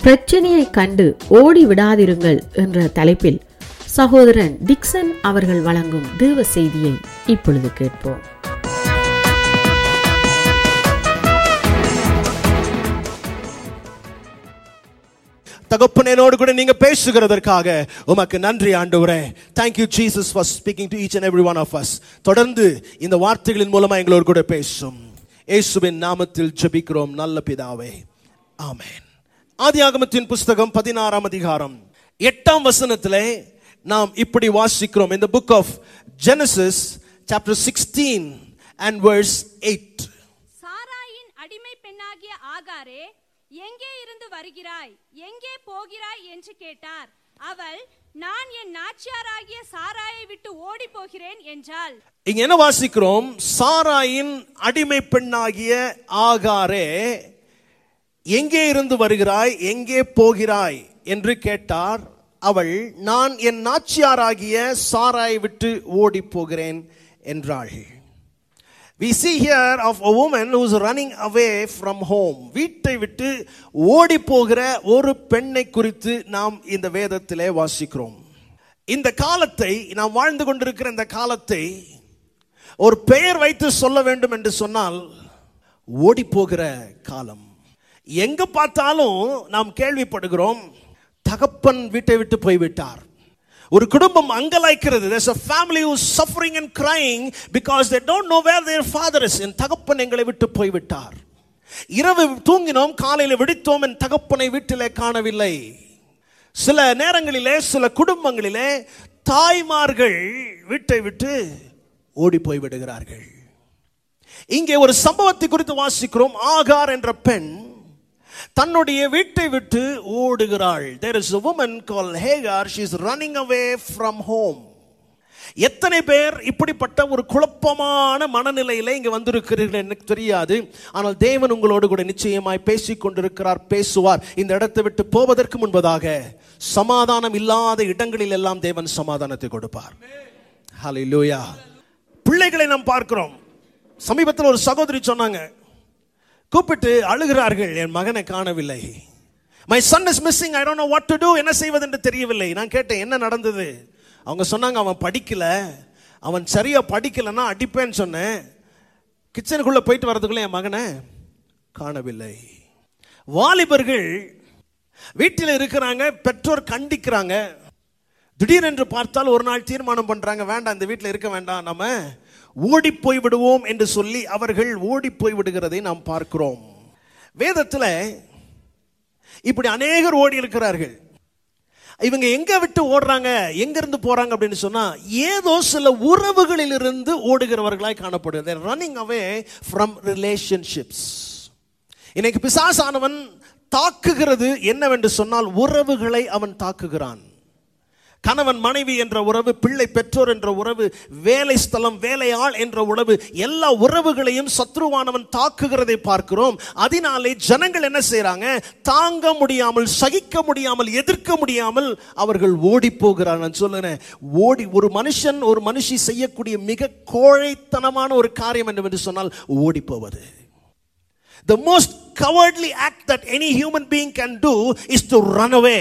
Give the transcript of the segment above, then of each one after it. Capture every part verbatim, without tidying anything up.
பிரச்சனையை கண்டு ஓடி விடாதிருங்கள் என்ற தலைப்பில் சகோதரன் டிக்சன் அவர்கள் வழங்கும் தேவ செய்தியை இப்பொழுது கேட்போம். தகப்பனோடு கூட நீங்க பேசுகிறதற்காக உமக்கு நன்றி ஆண்டவரே. Thank you Jesus for speaking to each and every one of us. தொடர்ந்து இந்த வார்த்தைகளின் மூலமா எங்களோடு கூட பேசும். இயேசுவின் நாமத்தில் ஜெபிக்கிறோம் நல்ல பிதாவே, ஆமென். ஆதியாகமத்தின் புஸ்தகம் பதினாறாம் அதிகாரம் எட்டாம் வசனத்திலே நாம் இப்படி வாசிக்கிறோம். In the book of Genesis chapter sixteen and verse eight. சாராயின் அடிமை பெண்ணாகிய ஆகாரே, எங்கே இருந்து வருகிறாய், எங்கே போகிறாய் என்று கேட்டார். அவள், நான் என் நாச்சியாராகிய சாராயை விட்டு ஓடி போகிறேன் என்றாள். இங்க என்ன வாசிக்கிறோம்? சாராயின் அடிமை பெண்ணாகிய ஆகாரே, எங்கே இருந்து வருகிறாய், எங்கே போகிறாய் என்று கேட்டார். அவள், நான் என் நாச்சியாராகிய சாராயை விட்டு ஓடி போகிறேன் என்றாள். We see here of a woman who is running away from home. வீட்டை விட்டு ஓடி போகிற ஒரு பெண்ணை குறித்து நாம் இந்த வேதத்திலே வாசிக்கிறோம். இந்த காலத்தை, நாம் வாழ்ந்து கொண்டிருக்கிற இந்த காலத்தை ஒரு பெயர் வைத்து சொல்ல வேண்டும் என்று சொன்னால் ஓடி போகிற காலம். எங்க பார்த்தாலும் நாம் கேள்விப்படுகிறோம், தகப்பன் வீட்டை விட்டு போய்விட்டார். ஒரு குடும்பம் அங்கலாய்க்கிறது. There's a family who is suffering and crying because they don't know where their father is. என் தகப்பன் எங்களை விட்டு போய்விட்டார். இரவு தூங்கினோம், காலையில் விழித்தோம், என் தகப்பனை வீட்டிலே காணவில்லை. சில நேரங்களிலே, சில குடும்பங்களிலே தாய்மார்கள் வீட்டை விட்டு ஓடி போய் விடுகிறார்கள். இங்கே ஒரு சம்பவத்தை குறித்து வாசிக்கிறோம். ஆகார் என்ற பெண் தன்னுடைய வீட்டை விட்டு ஓடுகிறாள். There is a woman called Hagar. She is running away from home. எத்தனை பேர் இப்படிப்பட்ட ஒரு குழப்பமான மனநிலையில இங்க வந்திருக்கிறீர்கள் எனக்கு தெரியாது. ஆனால் தேவன் உங்களோடு கூட நிச்சயமாய் பேசிக் கொண்டிருக்கிறார், பேசுவார். இந்த இடத்தை விட்டு போவதற்கு முன்பதாக சமாதானம் இல்லாத இடங்களில் எல்லாம் தேவன் சமாதானத்தை கொடுப்பார். ஹல்லேலூயா. பிள்ளைகளை நாம் பார்க்கிறோம். சமீபத்தில் ஒரு சகோதரி சொன்னாங்க, கூப்பிட்டு அழுகிறார்கள், என் மகனை காணவில்லை. My son is missing, I don't know what to do. என்ன செய்வது என்று தெரியவில்லை. நான் கேட்டேன், என்ன நடந்தது? அவங்க சொன்னாங்க, அவன் படிக்கல, அவன் சரியா படிக்கலன்னா அடிப்பேன்னு சொன்னேன். கிச்சனுக்குள்ள போயிட்டு வரதுக்குள்ள என் மகனை காணவில்லை. வாலிபர்கள் வீட்டில் இருக்கிறாங்க, பெற்றோர் கண்டிக்கிறாங்க. திடீரென்று பார்த்தால் ஒரு நாள் தீர்மானம் பண்றாங்க, வேண்டாம், இந்த வீட்டில் இருக்க வேண்டாம், நம்ம ஓடி போய் விடுவோம் என்று சொல்லி அவர்கள் ஓடி போய் விடுகிறதை நாம் பார்க்கிறோம். வேதத்தில் இப்படி அநேகர் ஓடி இருக்கிறார்கள். இவங்க எங்க விட்டு ஓடுறாங்க, எங்க இருந்து போறாங்க அப்படின்னு சொன்னா, ஏதோ சில உறவுகளில் இருந்து ஓடுகிறவர்களாய் காணப்படுது. They are running away from relationships. இன்னைக்கு பிசாசானவன் தாக்குகிறது என்னவென்று சொன்னால், உறவுகளை அவன் தாக்குகிறான். கணவன் மனைவி என்ற உறவு, பிள்ளை பெற்றோர் என்ற உறவு, வேலை ஸ்தலம் வேலையாள் என்ற உறவு, எல்லா உறவுகளையும் சத்ருவானவன் தாக்குகிறதை பார்க்கிறோம். அதனாலே ஜனங்கள் என்ன செய்யறாங்க, தாங்க முடியாமல், சகிக்க முடியாமல், எதிர்க்க முடியாமல் அவர்கள் ஓடி போகிறார். நான் சொல்லுறேன், ஓடி ஒரு மனுஷன் ஒரு மனுஷி செய்யக்கூடிய மிக கோழைத்தனமான ஒரு காரியம் என்னவென்று சொன்னால் ஓடி போவது. The most cowardly act that any human being can do is to run away.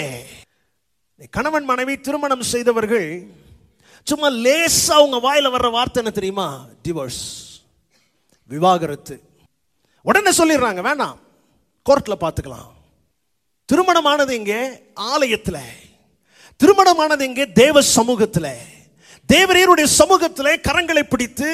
கணவன் மனைவி திருமணம் செய்தவர்கள் சும்மா லேசா அவங்க வாயில வர்ற வார்த்தை என்ன தெரியுமா? டிவோர்ஸ், விவாகரத்து. உடனே சொல்லிடுறாங்க, வேண்டாம், கோர்ட்ல பார்த்துக்கலாம். திருமணமானது இங்கே ஆலயத்தில், திருமணமானது இங்கே தேவ சமூகத்தில், தேவரீருடைய சமூகத்தில் கரங்களை பிடித்து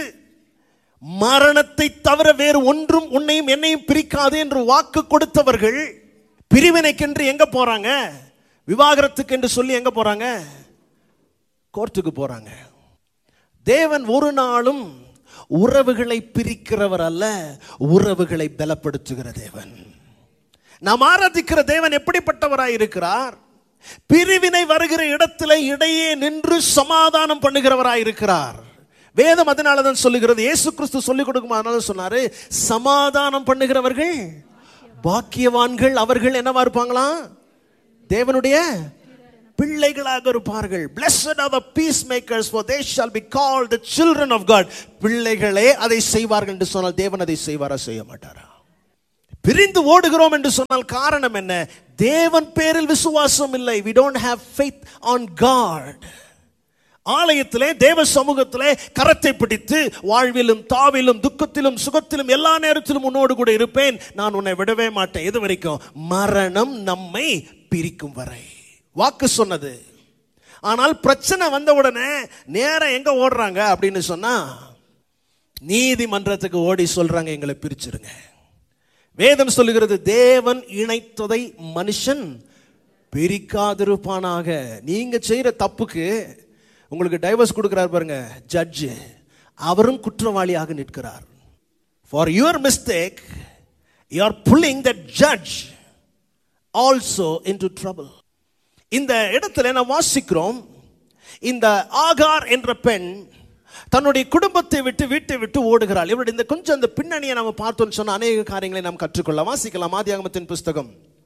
மரணத்தை தவிர வேறு ஒன்றும் உன்னையும் என்னையும் பிரிக்காது என்று வாக்கு கொடுத்தவர்கள் பிரிவினைக்கென்று எங்க போறாங்க? விவாகரத்துக்கு என்று சொல்லி எங்க போறாங்க? கோர்ட்டுக்கு போறாங்க. தேவன் ஒரு நாளும் உறவுகளை பிரிக்கிறவர் அல்ல, உறவுகளை பலப்படுத்துகிற தேவன். நாம் ஆராதிக்கிற தேவன் எப்படிப்பட்டவராய் இருக்கிறார்? பிரிவினை வருகிற இடத்துல இடையே நின்று சமாதானம் பண்ணுகிறவராய் இருக்கிறார். வேதம் அதனாலதான் சொல்லுகிறது, இயேசு கிறிஸ்து சொல்லிக் கொடுக்கும், அதனால சொன்னாரு, சமாதானம் பண்ணுகிறவர்கள் பாக்கியவான்கள், அவர்கள் என்னவா இருப்பாங்களாம்? தேவனுடைய பிள்ளைகளாக இருப்பார்கள். Blessed are the peacemakers, for they shall be called the children of God. பிள்ளைகளே அதை செய்வார்கள் என்று சொன்னால் தேவன் அதை செய்வாரா, செய்ய மாட்டாரா? பிரிந்து ஓடுகிறோம் என்று சொன்னால் காரணம் என்ன? தேவன் பேரில் விசுவாசம் இல்லை. we don't have faith on God. ஆலயத்திலே தேவ சமூகத்திலே கரத்தை பிடித்து வாழ்விலும் தாவிலும் துக்கத்திலும் சுகத்திலும் எல்லா நேரத்திலும் உன்னோடு கூட இருப்பேன், நான் உன்னை விடவே மாட்டேன், எது வரைக்கும்? மரணம் நம்மை பிரிக்கும் வரை. வாக்கு சொன்னது. ஆனால் பிரச்சனை வந்த உடனே நேரம் எங்க ஓடுறாங்க அப்படின்னு சொன்னா நீதிமன்றத்துக்கு ஓடி சொல்றாங்க, எங்களை பிரிச்சிருங்க. வேதம் சொல்லுகிறது, தேவன் இணைத்ததை மனுஷன் பிரிக்காதிருப்பானாக. நீங்க செய்யற தப்புக்கு உங்களுக்கு டைவர்ஸ் கொடுக்கிறார் பாருங்க ஜட்ஜ், அவரும் குற்றவாளியாக நிற்கிறார். For your mistake you are pulling the judge also into trouble. இந்த இடத்துல நாம் வாசிக்கிறோம், இந்த ஆகார் என்ற பெண் தன்னுடைய குடும்பத்தை விட்டு வீட்டை விட்டு ஓடுகிறாள். இவருடைய இந்த கொஞ்சம் அந்த பின்னணியை நம்ம பார்த்தோம்னு சொன்ன அநேக காரியங்களை நாம் கற்றுக்கொள்ள. வாசிக்கலாம் ஆதியாகமத்தின் புஸ்தகம்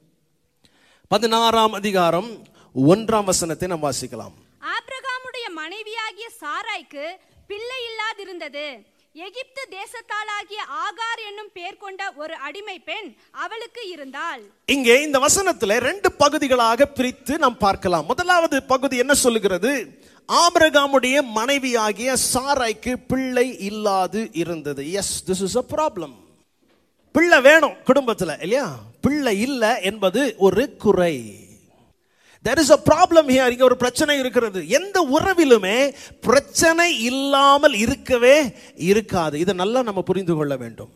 பதினாறாம் அதிகாரம் ஒன்றாம் வசனத்தை நாம் வாசிக்கலாம். ஆபிரகாமுடைய மனைவியாகிய சாராய்க்கு பிள்ளை இல்லாதிருந்தது. எகிப்து தேசத்தாளாகிய ஆகார் என்னும் பெயர் கொண்ட ஒரு அடிமை பெண் அவளுக்கு இருந்தாள். இங்கே இந்த வசனத்துல ரெண்டு பகுதிகளாக பிரித்து நாம் பார்க்கலாம். முதலாவது பகுதி என்ன சொல்லுகிறது? ஆபிரகாமுடைய மனைவியாகிய சாராய்க்கு பிள்ளை இல்லாது இருந்தது. S, this is a problem. பிள்ளை வேணும் குடும்பத்துல இல்லையா? பிள்ளை இல்லை என்பது ஒரு குறை. There is a problem here. இங்க ஒரு பிரச்சனை இருக்கிறது. எந்த உறவிலுமே பிரச்சனை இல்லாமல் இருக்கவே இருக்காது. இதை நல்லா நம்ம புரிந்து கொள்ள வேண்டும்.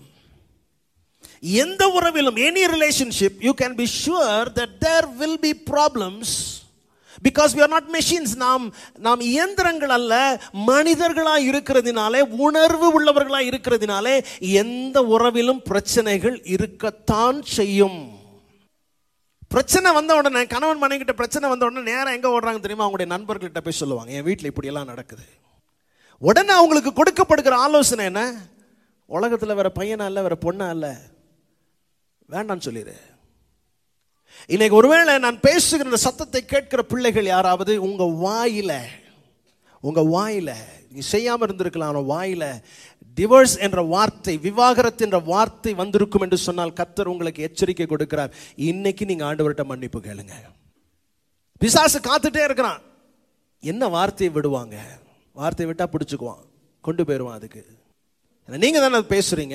எந்த உறவிலும், any relationship, you can be sure that there will be problems because we are not machines. நாம் நாம் இயந்திரங்கள் அல்ல, மனிதர்களாய் இருக்கிறதினாலே, உணர்வு உள்ளவர்களாய் இருக்கிறதினாலே எந்த உறவிலும் பிரச்சனைகள் இருக்கத்தான் செய்யும். பிரச்சனை வந்த உடனே, கணவன் மனைவி கிட்ட பிரச்சனை வந்த உடனே நேரம் எங்க ஓடுறாங்க தெரியுமா? அவங்களுடைய நண்பர்கள்ட்ட போய் சொல்லுவாங்க, என் வீட்டில் இப்படி எல்லாம் நடக்குது. உடனே அவங்களுக்கு கொடுக்கப்படுகிற ஆலோசனை என்ன? உலகத்தில் வேற பையனா இல்லை, வேற பொண்ணா இல்லை, வேண்டான்னு சொல்லிடு. இன்னைக்கு ஒருவேளை நான் பேசுகிற இந்த சத்தத்தை கேட்கிற பிள்ளைகள் யாராவது உங்க வாயில உங்க வாயில நீ செய்யாம இருந்திருக்கலாம், வாயில டிவோர்ஸ் என்ற வார்த்தை, விவாகரத்து என்ற வார்த்தை வந்திருக்கும் என்று சொன்னால் கர்த்தர் உங்களுக்கு எச்சரிக்கை கொடுக்கிறார். இன்னைக்கு நீங்க ஆண்டவர்கிட்ட மன்னிப்பு கேளுங்க. பிசாசு காத்துட்டே இருக்கிறான், என்ன வார்த்தையை விடுவாங்க? வார்த்தையை விட்டா பிடிச்சுக்குவான், கொண்டு போயிடுவான். அதுக்கு நீங்க தானே பேசுறீங்க.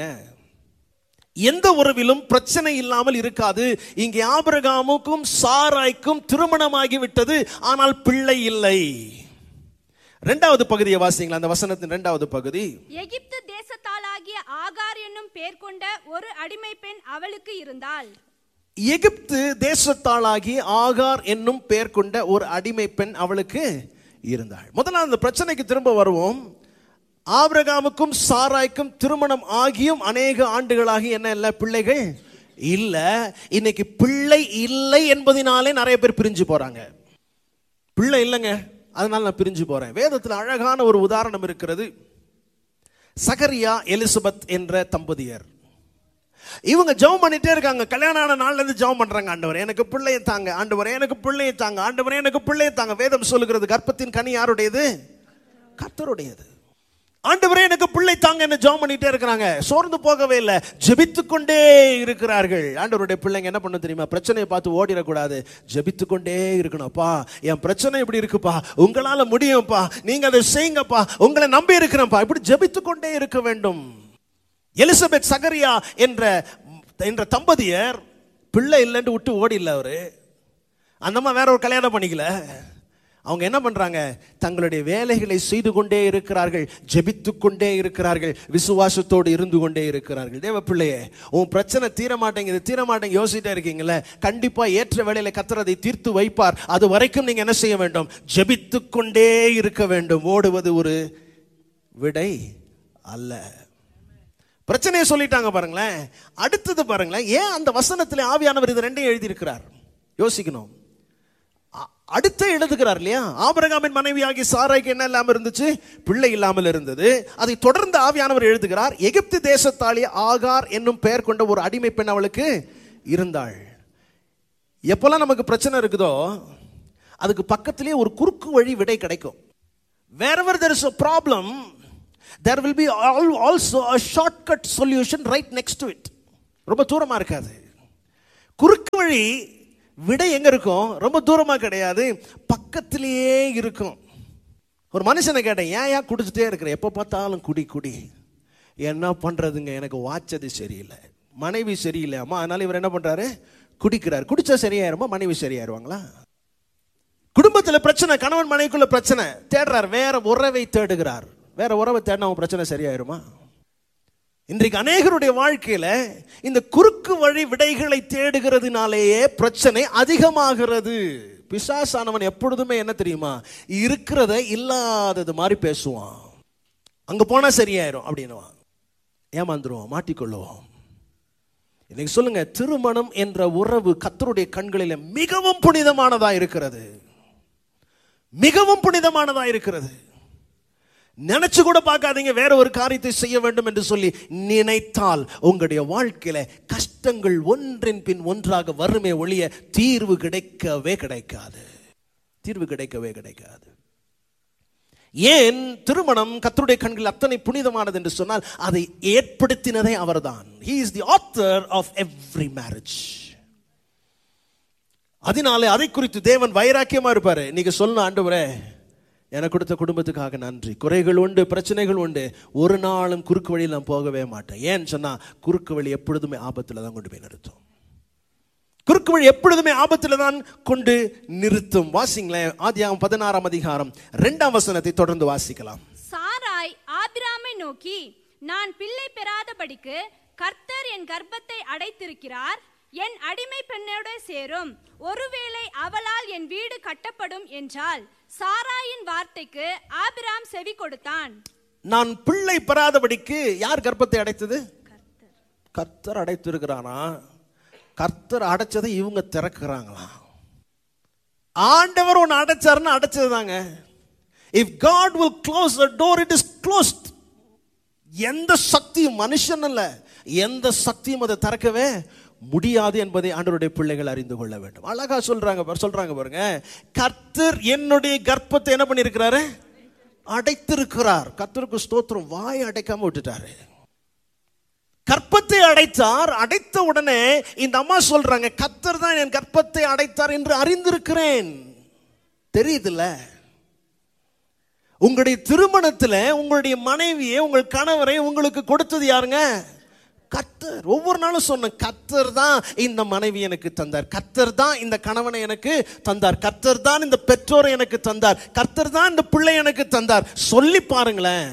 எந்த உறவிலும் பிரச்சனை இல்லாமல் இருக்காது. இங்கே ஆபிரகாமுக்கும் சாராய்க்கும் திருமணமாகி விட்டது, ஆனால் பிள்ளை இல்லை. இரண்டாவது பகுதியை வாசிங்களா, அந்த வசனத்தின் இரண்டாவது பகுதி. எகிப்து தேசத்தாளாகிய ஆகார் என்னும் பெயர் கொண்ட ஒரு அடிமை பெண் அவளுக்கு இருந்தாள். எகிப்து தேசத்தாளாகிய ஆகார் என்னும் பெயர் கொண்ட ஒரு அடிமை பெண் அவளுக்கு இருந்தாள். முதல்ல அந்த பிரச்சனைக்கு திரும்ப வருவோம். ஆபிரகாமுக்கும் சாராய்க்கும் திருமணம் ஆகியும் அநேக ஆண்டுகளாகி என்ன இல்லை, பிள்ளைகள் இல்லை. இன்னைக்கு பிள்ளை இல்லை என்பதனாலே நிறைய பேர் பிரிஞ்சு போறாங்க. பிள்ளை இல்லைங்க, அதனால நான் பிரிஞ்சு போறேன். வேதத்தில் அழகான ஒரு உதாரணம் இருக்கிறது. சகரியா எலிசபெத் என்ற தம்பதியர், இவங்க ஜெபம் பண்ணிட்டே இருக்காங்க. கல்யாணம் ஆன நாள்ல இருந்து ஜெபம் பண்றாங்க, ஆண்டவரே எனக்கு பிள்ளையை தாங்க, ஆண்டவரே எனக்கு பிள்ளையை தாங்க, ஆண்டவரே எனக்கு பிள்ளையை தாங்க. வேதம் சொல்லுகிறது கர்ப்பத்தின் கனி யாருடையது? கர்த்தருடையது. ஆண்டவரே எனக்கு பிள்ளை தாங்க என்ன ஜெபம் பண்ணிட்டே இருக்கிறாங்க, சோர்ந்து போகவே இல்லை, ஜெபித்துக் கொண்டே இருக்கிறார்கள். ஆண்டவருடைய பிள்ளைங்க என்ன பண்ண தெரியுமா? பிரச்சனையை பார்த்து ஓடிடக்கூடாது, ஜெபித்துக் கொண்டே இருக்கணும்ப்பா. என் பிரச்சனை இப்படி இருக்குப்பா, உங்களால முடியும்ப்பா, நீங்க அதை செய்யுங்கப்பா, உங்களை நம்பி இருக்கிறேன்ப்பா, இப்படி ஜெபித்துக் கொண்டே இருக்க வேண்டும். எலிசபெத் சகரியா என்ற என்ற தம்பதியர் பிள்ளை இல்லைன்னு விட்டு ஓடி இல்லை. அவரு அந்தம்மா வேற ஒரு கல்யாணம் பண்ணிக்கல. அவங்க என்ன பண்றாங்க? தங்களுடைய வேலைகளை செய்து கொண்டே இருக்கிறார்கள், ஜெபித்துக் கொண்டே இருக்கிறார்கள், விசுவாசத்தோடு இருந்து கொண்டே இருக்கிறார்கள். தேவ பிள்ளையே, உன் பிரச்சனை தீர மாட்டேங்குது தீர மாட்டேங்க யோசிட்டே இருக்கீங்களே, கண்டிப்பா ஏற்ற வேளையில கர்த்தர் அதை தீர்த்து வைப்பார். அது வரைக்கும் நீங்க என்ன செய்ய வேண்டும்? ஜெபித்துக் கொண்டே இருக்க வேண்டும். ஓடுவது ஒரு விடை அல்ல. பிரச்சனையை சொல்லிட்டாங்க பாருங்களேன். அடுத்தது பாருங்களேன், ஏன் அந்த வசனத்தில் ஆவியானவர் இது ரெண்டையும் எழுதியிருக்கிறார் யோசிக்கணும். அடுத்த எழுதுகிறார் இல்லையா? ஆபிரகாமின் மனைவியாகி சாராய்க்கு என்ன இல்லாமல் இருந்துச்சு? பிள்ளை இல்லாமல் இருந்தது. அதை தொடர்ந்து ஆவியானவர் எழுதுகிறார், எகிப்து தேசத்தாளிய ஆகார் என்னும் பெயர் கொண்ட ஒரு அடிமை பெண் அவளுக்கு இருந்தாள். எப்பெல்லாம் நமக்கு பிரச்சனை இருக்குதோ அதுக்கு பக்கத்திலேயே ஒரு குறுக்கு வழி விடை கிடைக்கும். wherever there is a problem there will be also a shortcut solution right next to it. ரொம்ப தூரமா இருக்காது. குறுக்கு வழி விடை எங்க இருக்கும்? ரொம்ப தூரமா கிடையாது, பக்கத்திலேயே இருக்கும். ஒரு மனுஷனை கேட்டேன், ஏன் ஏன் குடிச்சிட்டே இருக்கிற, எப்போ பார்த்தாலும் குடி குடி. என்ன பண்றதுங்க, எனக்கு வாச்சது சரியில்லை, மனைவி சரியில்லை அம்மா, அதனால இவர் என்ன பண்றாரு, குடிக்கிறார். குடிச்சா சரியாயிருமா, மனைவி சரியாயிருவாங்களா? குடும்பத்தில் பிரச்சனை, கணவன் மனைவிக்குள்ள பிரச்சனை, தேடுறார், வேற உறவை தேடுகிறார். வேற உறவை தேடினா அவன் பிரச்சனை சரியாயிருமா? இன்றைக்கு அநேகருடைய வாழ்க்கையில இந்த குறுக்கு வழி விடைகளை தேடுகிறதுனாலேயே பிரச்சனை அதிகமாகிறது. பிசாசானவன் எப்பொழுதுமே என்ன தெரியுமா, இருக்கிறத இல்லாதது மாதிரி பேசுவான். அங்க போனா சரியாயிரும் அப்படின்னுவான், ஏமாந்துருவோம், மாட்டிக்கொள்ளுவோம். இன்னைக்கு சொல்லுங்க, திருமணம் என்ற உறவு கர்த்தருடைய கண்களில் மிகவும் புனிதமானதா இருக்கிறது, மிகவும் புனிதமானதா இருக்கிறது. நினைச்சு கூட பார்க்காதீங்க வேற ஒரு காரியத்தை செய்ய வேண்டும் என்று சொல்லி நினைத்தால் உங்களுடைய வாழ்க்கையில கஷ்டங்கள் ஒன்றின் பின் ஒன்றாக வருமே ஒழிய தீர்வு கிடைக்கவே கிடைக்காது, தீர்வு கிடைக்கவே கிடைக்காது. ஏன் திருமணம் கர்த்தருடைய கண்களில் அத்தனை புனிதமானது என்று சொன்னால் அதை ஏற்படுத்தினதே அவர்தான். He is the author of every marriage. அதனாலே அதை குறித்து தேவன் வைராக்கியமா இருப்பாரு. நீங்க சொல்ல, ஆண்டவரே எனக்கு கொடுத்த குடும்பத்துக்காக நன்றி, குறைகள் உண்டு, பிரச்சனைகள் உண்டு, ஒரு நாளும் குறுக்கு வழியில் நான் போகவே மாட்டேன். ஏன்னு சொன்னா குறுக்கு வழி எப்பொழுதுமே ஆபத்துல தான் கொண்டு போய் நிறுத்தும். குறுக்கு வழி எப்பொழுதுமே ஆபத்துல தான் கொண்டு நிறுத்தும். வாசிங்களேன், ஆதியாகமம் பதினாறாம் அதிகாரம் இரண்டாம் வசனத்தை தொடர்ந்து வாசிக்கலாம். சாராய் ஆபிராமை நோக்கி, நான் பிள்ளை பெறாதபடிக்கு கர்த்தர் என் கர்ப்பத்தை அடைத்திருக்கிறார், என் அடிமை பெண்ணோட சேரும், ஒருவேளை அவளால் என் வீடு கட்டப்படும் என்றால். சாராயின் வார்த்தைக்கு ஆபிராம் செவி கொடுத்தான். நான் பிள்ளை பெறாதபடிக்கு யார் கர்ப்பத்தை அடைத்தது? கர்த்தர் அடைத்திருக்கிறானா? கர்த்தர் அடைச்சதை இவங்க திறக்கிறாங்களா? ஆண்டவர் ஒன்னு அடைச்சாருன்னு அடைச்சதுதாங்க. If God will close the door, it is closed. எந்த சக்தியும், மனுஷன் அல்ல, எந்த சக்தியும் அதை திறக்கவே முடியாது என்பதை ஆண்டவருடைய பிள்ளைகள் அறிந்து கொள்ள வேண்டும். அழகா சொல்றாங்க சொல்றாங்க பாருங்க, கர்த்தர் என்னுடைய கர்ப்பத்தை என்ன பண்ணிருக்கிறாரு? அடைத்திருக்கிறார். கர்த்தருக்கு ஸ்தோத்திரம். வாய் அடைக்காம விட்டுட்டாரு, கர்ப்பத்தை அடைத்தார். அடைத்த உடனே இந்த அம்மா சொல்றாங்க, கர்த்தர் தான் என் கர்ப்பத்தை அடைத்தார் என்று அறிந்திருக்கிறேன். தெரியுதுல்ல, உங்களுடைய திருமணத்தில் உங்களுடைய மனைவியை, உங்கள் கணவரை உங்களுக்கு கொடுத்தது யாருங்க? கர்த்தர். ஒவ்வொரு நாளும் சொன்ன, கர்த்தர் தான் இந்த மனைவி எனக்கு தந்தார், கர்த்தர் தான் இந்த கணவனை எனக்கு தந்தார், கர்த்தர் தான் இந்த பெற்றோரை எனக்கு தந்தார், கர்த்தர் தான் இந்த பிள்ளை எனக்கு தந்தார். சொல்லி பாருங்களேன்,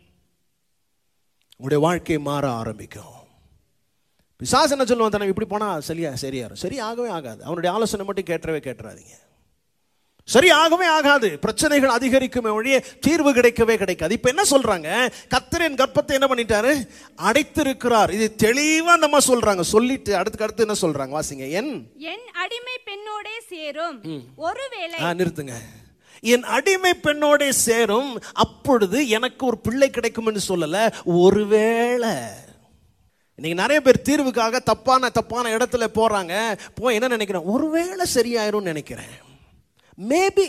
உங்களுடைய வாழ்க்கை மாற ஆரம்பிக்கும். பிசாசு என்ன சொல்லுவான், தானே இப்படி போனா சரியா சரியாரும். சரி ஆகவே ஆகாது. அவனுடைய ஆலோசனை மட்டும் கேட்டவே கேட்டுறாதீங்க. சரி ஆகவே ஆகாது. பிரச்சனைகள் அதிகரிக்குமே ஒழிய தீர்வு கிடைக்கவே கிடைக்காது. இப்ப என்ன சொல்றாங்க, கர்த்தர் என் கர்ப்பத்தை என்ன பண்ணிட்டாரு? அடைத்திருக்கிறார். இது தெளிவா நம்ம சொல்றாங்க. சொல்லிட்டு அடுத்து அடுத்து என்ன சொல்றாங்க, வாசிங்க. என் என் அடிமை பெண்ணோட சேரும், ஒருவேளை. நிறுத்துங்க. என் அடிமை பெண்ணோட சேரும், அப்பொழுது எனக்கு ஒரு பிள்ளை கிடைக்கும் என்று சொல்லல, ஒருவேளை. இன்னைக்கு நிறைய பேர் தீர்வுக்காக தப்பான தப்பான இடத்துல போறாங்க. போய் என்ன நினைக்கிறேன், ஒருவேளை சரியாயிரும் நினைக்கிறேன். மேபி.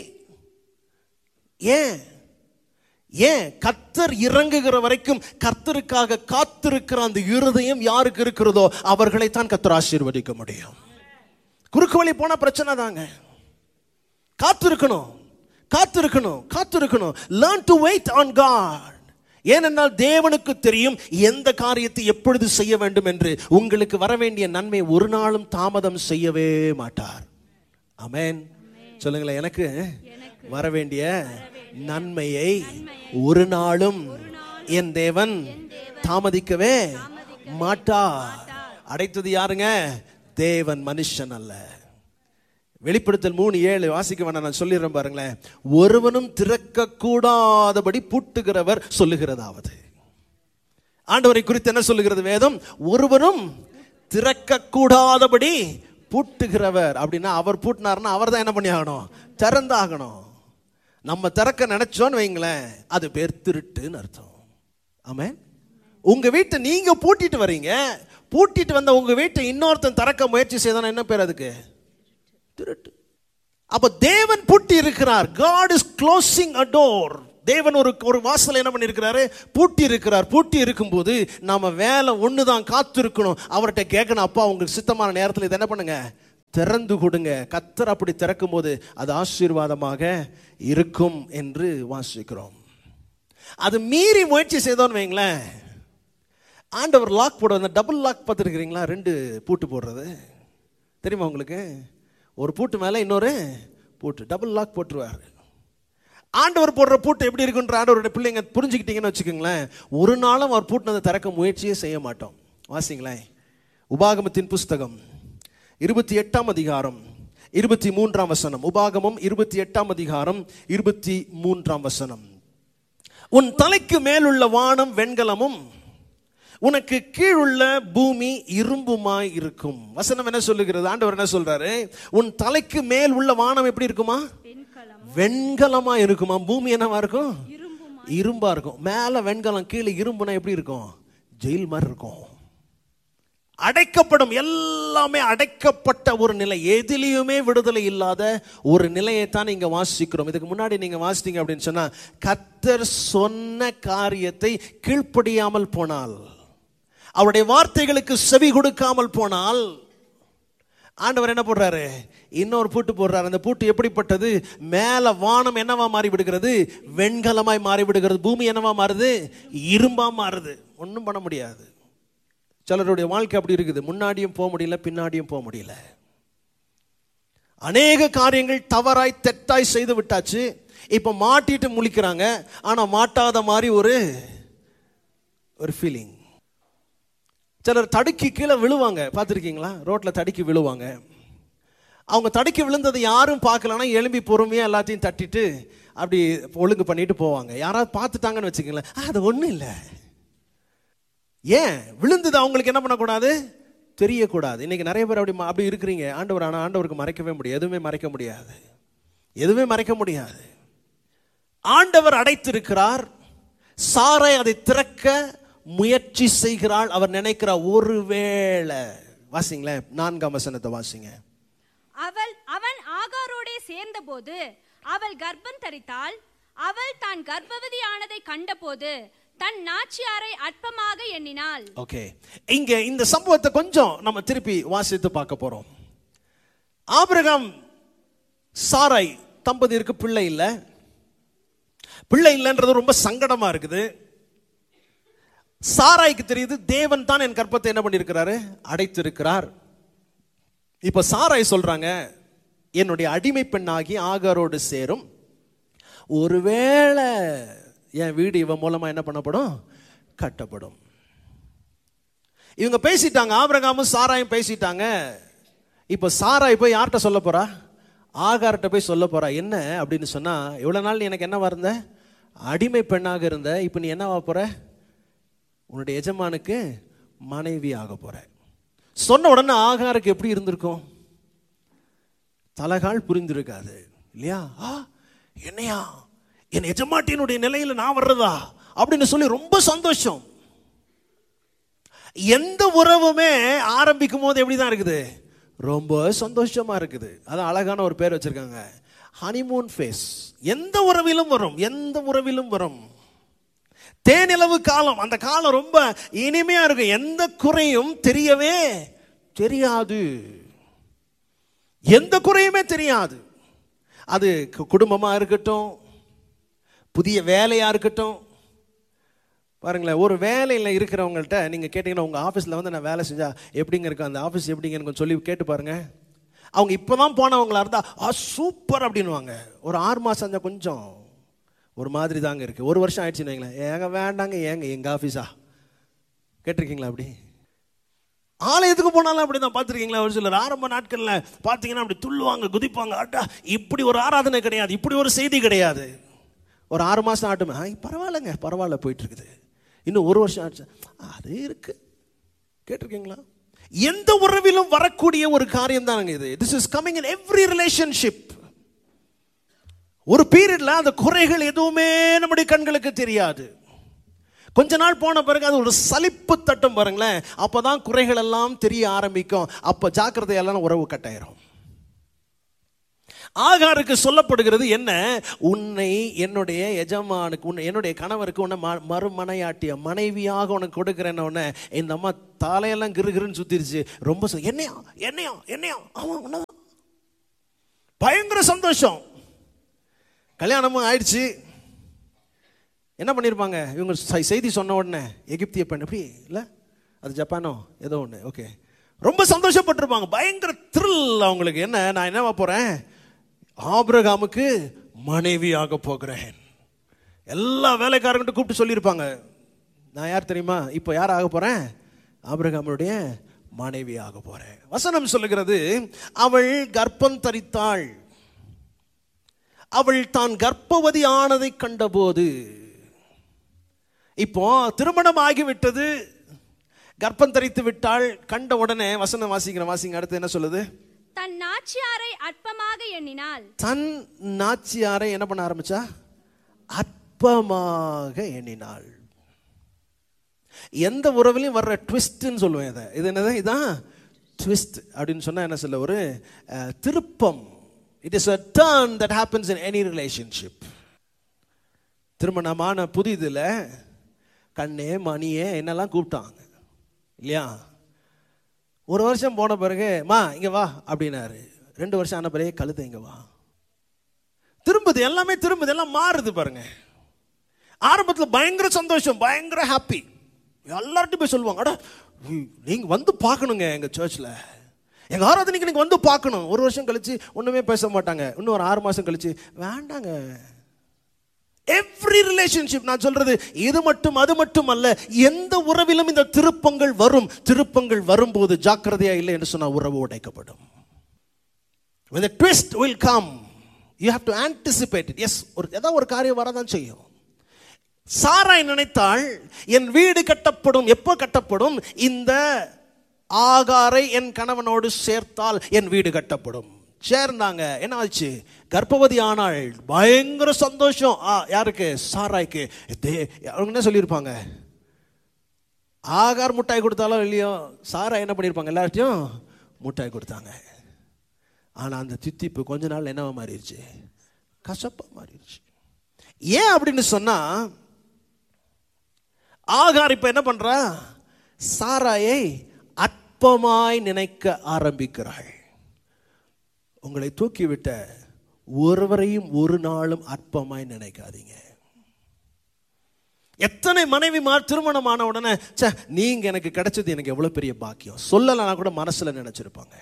ஏன் ஏன் கர்த்தர் இறங்குகிற வரைக்கும் கர்த்தருக்காக காத்திருக்கிற அந்த இருதயம் யாருக்கு இருக்கிறதோ அவர்களைத்தான் கர்த்தர் ஆசீர்வதிக்க முடியும். குறுக்கு வழி போனா பிரச்சனை தாங்க. காத்திருக்கணும், காத்திருக்கணும், காத்திருக்கணும். Learn to wait on God. ஏனென்றால் தேவனுக்கு தெரியும் எந்த காரியத்தை எப்பொழுது செய்ய வேண்டும் என்று. உங்களுக்கு வர வேண்டிய நன்மை ஒரு நாளும் தாமதம் செய்யவே மாட்டார். ஆமென். சொல்லுங்களேன், எனக்கு வர வேண்டிய நன்மையை ஒரு நாளும் என் தேவன் தாமதிக்கவே மாட்டார். அடைத்தது யாருங்க? தேவன், மனுஷன் அல்ல. வெளிப்படுத்தல் மூணு ஏழு வாசிக்க வேணாம், நான் சொல்லிடுறேன் பாருங்களேன். ஒருவனும் திறக்க கூடாதபடி பூட்டுகிறவர் சொல்லுகிறதாவது. ஆண்டவரை குறித்து என்ன சொல்லுகிறது வேதம்? ஒருவனும் திறக்க கூடாதபடி பூட்டுகிறவர். அப்படின்னா அவர் பூட்டினார்னா அவர் தான் என்ன பண்ணி ஆகணும்? திறந்தாகணும். நம்ம திறக்க நினைச்சோன்னு வைங்களேன், அது பேர் திருட்டுன்னு அர்த்தம். ஆமென். உங்க வீட்டை நீங்க பூட்டிட்டு வரீங்க, பூட்டிட்டு வந்த உங்க வீட்டை இன்னொருத்தன் திறக்க முயற்சி செய்தான என்ன பேர்? அதுக்கு திருட்டு. அப்ப தேவன் பூட்டி இருக்கிறார். God is closing a door. தேவன் ஒரு ஒரு வாசலை என்ன பண்ணியிருக்கிறாரு, பூட்டி இருக்கிறார். பூட்டி இருக்கும்போது நாம வேலை ஒன்று தான், காத்து இருக்கணும். அவர்கிட்ட கேட்கணும், அப்பா உங்களுக்கு சித்தமான நேரத்தில் இதை என்ன பண்ணுங்க, திறந்து கொடுங்க. கர்த்தர் அப்படி திறக்கும் போது அது ஆசீர்வாதமாக இருக்கும் என்று வாசிக்கிறோம். அது மீறி முயற்சி செய்தோன்னு வைங்களேன், ஆண்டவர் லாக் போடுவார். அந்த டபுள் லாக் பார்த்துருக்கிறீங்களா, ரெண்டு பூட்டு போடுறது தெரியுமா உங்களுக்கு? ஒரு பூட்டு மேலே இன்னொரு பூட்டு, டபுள் லாக் போட்டுருவார். ஆண்டவர் போடுற பூட்டு எப்படி இருக்குன்ற ஆண்டவருடைய பிள்ளைங்க புரிஞ்சுக்கிட்டீங்கன்னு வச்சுக்கோங்களேன், ஒரு நாளும் அவர் பூட்டினதை திறக்க முயற்சியே செய்ய மாட்டோம். வாசிங்களேன், உபாகமத்தின் புஸ்தகம் இருபத்தி எட்டாம் அதிகாரம் இருபத்தி மூன்றாம் வசனம். உபாகமம் இருபத்தி எட்டாம் அதிகாரம் இருபத்தி மூன்றாம் வசனம். உன் தலைக்கு மேலுள்ள வானம் வெண்கலமும் உனக்கு கீழுள்ள பூமி இரும்புமாய் இருக்கும். வசனம் என்ன சொல்லுகிறது? ஆண்டவர் என்ன சொல்றாரு? உன் தலைக்கு மேல் உள்ள வானம் எப்படி இருக்குமா? வெண்கலமா இருக்குமா. பூமி என்னவா இருக்கும்? இரும்பா இருக்கும். மேல வெண்கலம், கீழே இரும்புனா எப்படி இருக்கும்? ஜெயில் மாதிரி இருக்கும். அடைக்கப்படும், எல்லாமே அடைக்கப்பட்ட ஒரு நிலை, எதிலையுமே விடுதலை இல்லாத ஒரு நிலையை தான் இங்க வாசிக்கிறோம். இதுக்கு முன்னாடி நீங்க வாசித்தீங்க அப்படின்னு சொன்னா, கர்த்தர் சொன்ன காரியத்தை கீழ்ப்படியாமல் போனால், அவருடைய வார்த்தைகளுக்கு செவி கொடுக்காமல் போனால், ஆண்டவர் என்ன போடுறாரு? இன்னொரு பூட்டு போடுறாரு. அந்த பூட்டு எப்படிப்பட்டது? மேல வானம் என்னவா மாறி விடுகிறது? வெண்கலமாய் மாறி விடுகிறது. பூமி என்னவா மாறுது? இரும்பா மாறுது. ஒன்றும் பண்ண முடியாது. சிலருடைய வாழ்க்கை அப்படி இருக்குது, முன்னாடியும் போக முடியல, பின்னாடியும் போக முடியல. அநேக காரியங்கள் தவறாய் தெட்டாய் செய்து விட்டாச்சு. இப்ப மாட்டிட்டு முழிக்கிறாங்க, ஆனா மாட்டாத மாதிரி ஒரு ஒரு ஃபீலிங். சிலர் தடுக்கி கீழே விழுவாங்க, பார்த்துருக்கீங்களா? ரோட்ல தடுக்கி விழுவாங்க. அவங்க தடுக்கி விழுந்ததை யாரும் பார்க்கலன்னா எழும்பி பொறுமையா எல்லாத்தையும் தட்டிட்டு அப்படி ஒழுங்கு பண்ணிட்டு போவாங்க. யாராவது பார்த்துட்டாங்கன்னு வச்சுக்கீங்களேன், அது ஒன்றும் இல்லை. ஏன் விழுந்தது அவங்களுக்கு என்ன பண்ணக்கூடாது? தெரியக்கூடாது. இன்னைக்கு நிறைய பேர் அப்படி அப்படி இருக்கிறீங்க. ஆண்டவர் ஆனால் ஆண்டவருக்கு மறைக்கவே முடியாது, எதுவுமே மறைக்க முடியாது, எதுவுமே மறைக்க முடியாது. ஆண்டவர் அடைத்திருக்கிறார். சாரை அதை திறக்க முயற்சி செய்கிறாள். அவர் நினைக்கிறார், ஒருவேளை. வாசிங்களேன், நான்காம் வசனத்தை வாசிங்க. அவள் அவன் ஆகாரோடே சேர்ந்த போது அவள் கர்ப்பம் தரித்தாள். அவள் தான் கர்ப்பவதி ஆனதை கண்டபோது தன் நாச்சியாரை அற்பமாக எண்ணினாள். ஓகே, இங்க இந்த சம்பவத்தை கொஞ்சம் நம்ம திருப்பி வாசித்து பார்க்க போறோம். ஆபிரகாம் சாராய் தம்பதியருக்கு பிள்ளை இல்லை. பிள்ளை இல்லைன்றது ரொம்ப சங்கடமா இருக்குது. சாராய்க்கு தெரியுது, தேவன் தான் என் கர்ப்பத்தை என்ன பண்ணியிருக்கிறாரு? அடைத்திருக்கிறார். இப்ப சாராய் சொல்றாங்க, என்னுடைய அடிமை பெண்ணாகி ஆகாரோடு சேரும், ஒருவேளை என் வீடு இவன் மூலமா என்ன பண்ணப்படும்? கட்டப்படும். இவங்க பேசிட்டாங்க, ஆபிரகாமும் சாராயும் பேசிட்டாங்க. இப்ப சாராய் போய் யார்கிட்ட சொல்ல போறா? ஆகார்கிட்ட போய் சொல்ல போறா. என்ன அப்படின்னு சொன்னா, இவ்வளவு நாள் நீ எனக்கு என்னவா இருந்த? அடிமை பெண்ணாக இருந்த. இப்ப நீ என்னவா போற? உன்னுடைய எஜமானுக்கு மனைவி ஆக போற. சொன்ன உடனே ஆகாருக்கு எப்படி இருந்திருக்கும்? தலகால் புரிந்திருக்காது இல்லையா? என்னையா என் எஜமாட்டியினுடைய நிலையில நான் வர்றதா அப்படின்னு சொல்லி ரொம்ப சந்தோஷம். எந்த உறவுமே ஆரம்பிக்கும் போது எப்படிதான் இருக்குது? ரொம்ப சந்தோஷமா இருக்குது. அதான் அழகான ஒரு பேர் வச்சிருக்காங்க, ஹனிமூன் ஃபேஸ். எந்த உறவிலும் வரும், எந்த உறவிலும் வரும். தேனிலவு காலம், அந்த காலம் ரொம்ப இனிமையா இருக்கும். எந்த குறையும் தெரியவே தெரியாது, எந்த குறையுமே தெரியாது. அது குடும்பமா இருக்கட்டும், புதிய வேலையா இருக்கட்டும். பாருங்களேன், ஒரு வேலையில் இருக்கிறவங்கள்ட்ட நீங்க கேட்டீங்கன்னா, உங்க ஆஃபீஸில் வந்து நான் வேலை செஞ்சா எப்படிங்க இருக்கு, அந்த ஆஃபீஸ் எப்படிங்கன்னு சொல்லி கேட்டு பாருங்க. அவங்க இப்போதான் போனவங்களா இருந்தா சூப்பர் அப்படின்வாங்க. ஒரு ஆறு மாசம் இருந்தால் கொஞ்சம் ஒரு மாதிரி தாங்க இருக்கு. ஒரு வருஷம் ஆயிடுச்சுன்னு வைங்களேன், ஏங்க வேண்டாங்க, ஏங்க எங்க ஆஃபீஸா கேட்டிருக்கீங்களா? அப்படி ஆலயத்துக்கு போனாலும் அப்படிதான். பார்த்துருக்கீங்களா? ஒரு சிலர் ஆரம்ப நாட்கள்ல பார்த்தீங்கன்னா அப்படி துள்ளுவாங்க, குதிப்பாங்க. அட்டா, இப்படி ஒரு ஆராதனை கிடையாது, இப்படி ஒரு செய்தி கிடையாது. ஒரு ஆறு மாசம் ஆட்டுமே, பரவாயில்லைங்க, பரவாயில்ல போயிட்டு இருக்குது. இன்னும் ஒரு வருஷம் ஆச்சு, அது இருக்கு. கேட்டிருக்கீங்களா? எந்த உறவிலும் வரக்கூடிய ஒரு காரியம் தானுங்க இது. This is coming in every relationship. ஒரு பீரியட்ல அந்த குறைகள் எதுவுமே நம்முடைய கண்களுக்கு தெரியாது. கொஞ்ச நாள் போன பிறகு அது ஒரு சலிப்பு தட்டும் பாருங்களேன். அப்பதான் குறைகள் எல்லாம் தெரிய ஆரம்பிக்கும். அப்ப ஜாக்கிரதையெல்லாம் உறவு கட்டாயிரும். ஆகாருக்கு சொல்லப்படுகிறது என்ன? உன்னை என்னுடைய எஜமானுக்கு, உன்னை என்னுடைய கணவருக்கு உன்னை மறுமனையாட்டிய மனைவியாக உனக்கு கொடுக்கிறேன்னு உடனே இந்த அம்மா தலையெல்லாம் கிருகிருன்னு சுத்திருச்சு. ரொம்ப என்னையா என்னையா என்னையா அவன் உன்னதான். பயங்கர சந்தோஷம். கல்யாணமும் ஆயிடுச்சு. என்ன பண்ணியிருப்பாங்க இவங்க செய்தி சொன்ன உடனே? எகிப்திய பெண் எப்படி இல்லை, அது ஜப்பானோ ஏதோ ஒன்று, ஓகே, ரொம்ப சந்தோஷப்பட்டிருப்பாங்க. பயங்கர த்ரில் அவங்களுக்கு. என்ன, நான் என்னவா போகிறேன்? ஆபிரகாமுக்கு மனைவியாக போகிறேன். எல்லா வேலைக்காரங்கிட்ட கூப்பிட்டு சொல்லியிருப்பாங்க, நான் யார் தெரியுமா, இப்போ யார் ஆக போகிறேன்? ஆபிரகாமுடைய மனைவி ஆக போகிறேன். வசனம் சொல்லுகிறது, அவள் கர்ப்பம் தரித்தாள். அவள் தான் கர்ப்பவதி ஆனதை கண்டபோது, இப்போ திருமணம் ஆகிவிட்டது, கர்ப்பம் தரித்து விட்டாள். கண்ட உடனே வசனம் வாசிக்கிற வாசிங்க, அடுத்து என்ன சொல்லுது? தன் நாச்சியாரை அற்பமாக எண்ணினாள். தன் நாச்சியாரை என்ன பண்ண ஆரம்பிச்சா? அற்பமாக எண்ணினாள். எந்த உறவிலையும் வர்ற ட்விஸ்ட்னு சொல்லுவேன் இதை. இது என்னது? இதான் ட்விஸ்ட் அப்படின்னு சொன்னா என்ன சொல்ல? ஒரு திருப்பம். It is a turn that happens in any relationship. திருமணமான புதிதில் கண்ணே மணியே என்னெல்லாம் கூப்பிட்டாங்க இல்லையா? ஒரு வருஷம் போன பிறகு மா இங்கே வா அப்படின்னாரு. ரெண்டு வருஷம் ஆன பிறகு கழுத இங்கே வா. திரும்புது, எல்லாமே திரும்புது, எல்லாம் மாறுது பாருங்க. ஆரம்பத்தில் பயங்கர சந்தோஷம், பயங்கர ஹாப்பி. எல்லார்ட்டும் போய் சொல்லுவாங்க, அடா நீங்கள் வந்து பார்க்கணுங்க எங்கள் சர்ச்சில், எங்கள் ஆராதனைக்கு நீங்கள் வந்து பார்க்கணும். ஒரு வருஷம் கழிச்சு ஒன்றுமே பேச மாட்டாங்க. இன்னும் ஒரு ஆறு மாதம் கழிச்சு வேண்டாங்க. எவ்ரி ரிலேஷன்ஷிப், நான் சொல்றது இது மட்டும் அது மட்டும் அல்ல, எந்த உறவிலும் இந்த திருப்பங்கள் வரும். திருப்பங்கள் வரும்போது ஜாக்கிரதையா இல்லை என்று சொன்னால் உறவு உடைக்கப்படும். When the twist will come, you have to anticipate it. Yes, ஒரு ஏதாவது ஒரு காரியம் வரதான் செய்யும். சாராய் நினைத்தாள், என் வீடு கட்டப்படும். எப்போ கட்டப்படும்? இந்த ஆகாரை என் கணவனோடு சேர்த்தால் என் வீடு கட்டப்படும். சேர்ந்தாங்க. என்ன ஆச்சு? கர்ப்பவதி ஆனாள். பயங்கர சந்தோஷம். யாருக்கு? சாராய்க்கு. அவங்க என்ன சொல்லியிருப்பாங்க? ஆகார் முட்டாய் கொடுத்தாலும் இல்லையோ, சாராய் என்ன பண்ணியிருப்பாங்க? எல்லார்ட்டையும் முட்டாய் கொடுத்தாங்க. ஆனால் அந்த தித்திப்பு கொஞ்ச நாள் என்னவா மாறிடுச்சு? கசப்பா மாறிடுச்சு. ஏன் அப்படின்னு சொன்னா, ஆகார் இப்ப என்ன பண்றா? சாராயை அற்பமாய் நினைக்க ஆரம்பிக்கிறாள். உங்களை தூக்கிவிட்ட ஒருவரையும் ஒரு நாளும் அற்பமாய் நினைக்காதீங்க. எத்தனை மனைவிமார் திருமணமான உடனே நீங்க எனக்கு கிடைச்சது எனக்கு எவ்வளவு பெரிய பாக்கியம் சொல்லலாம் கூட மனசுல நினைச்சிருப்பாங்க.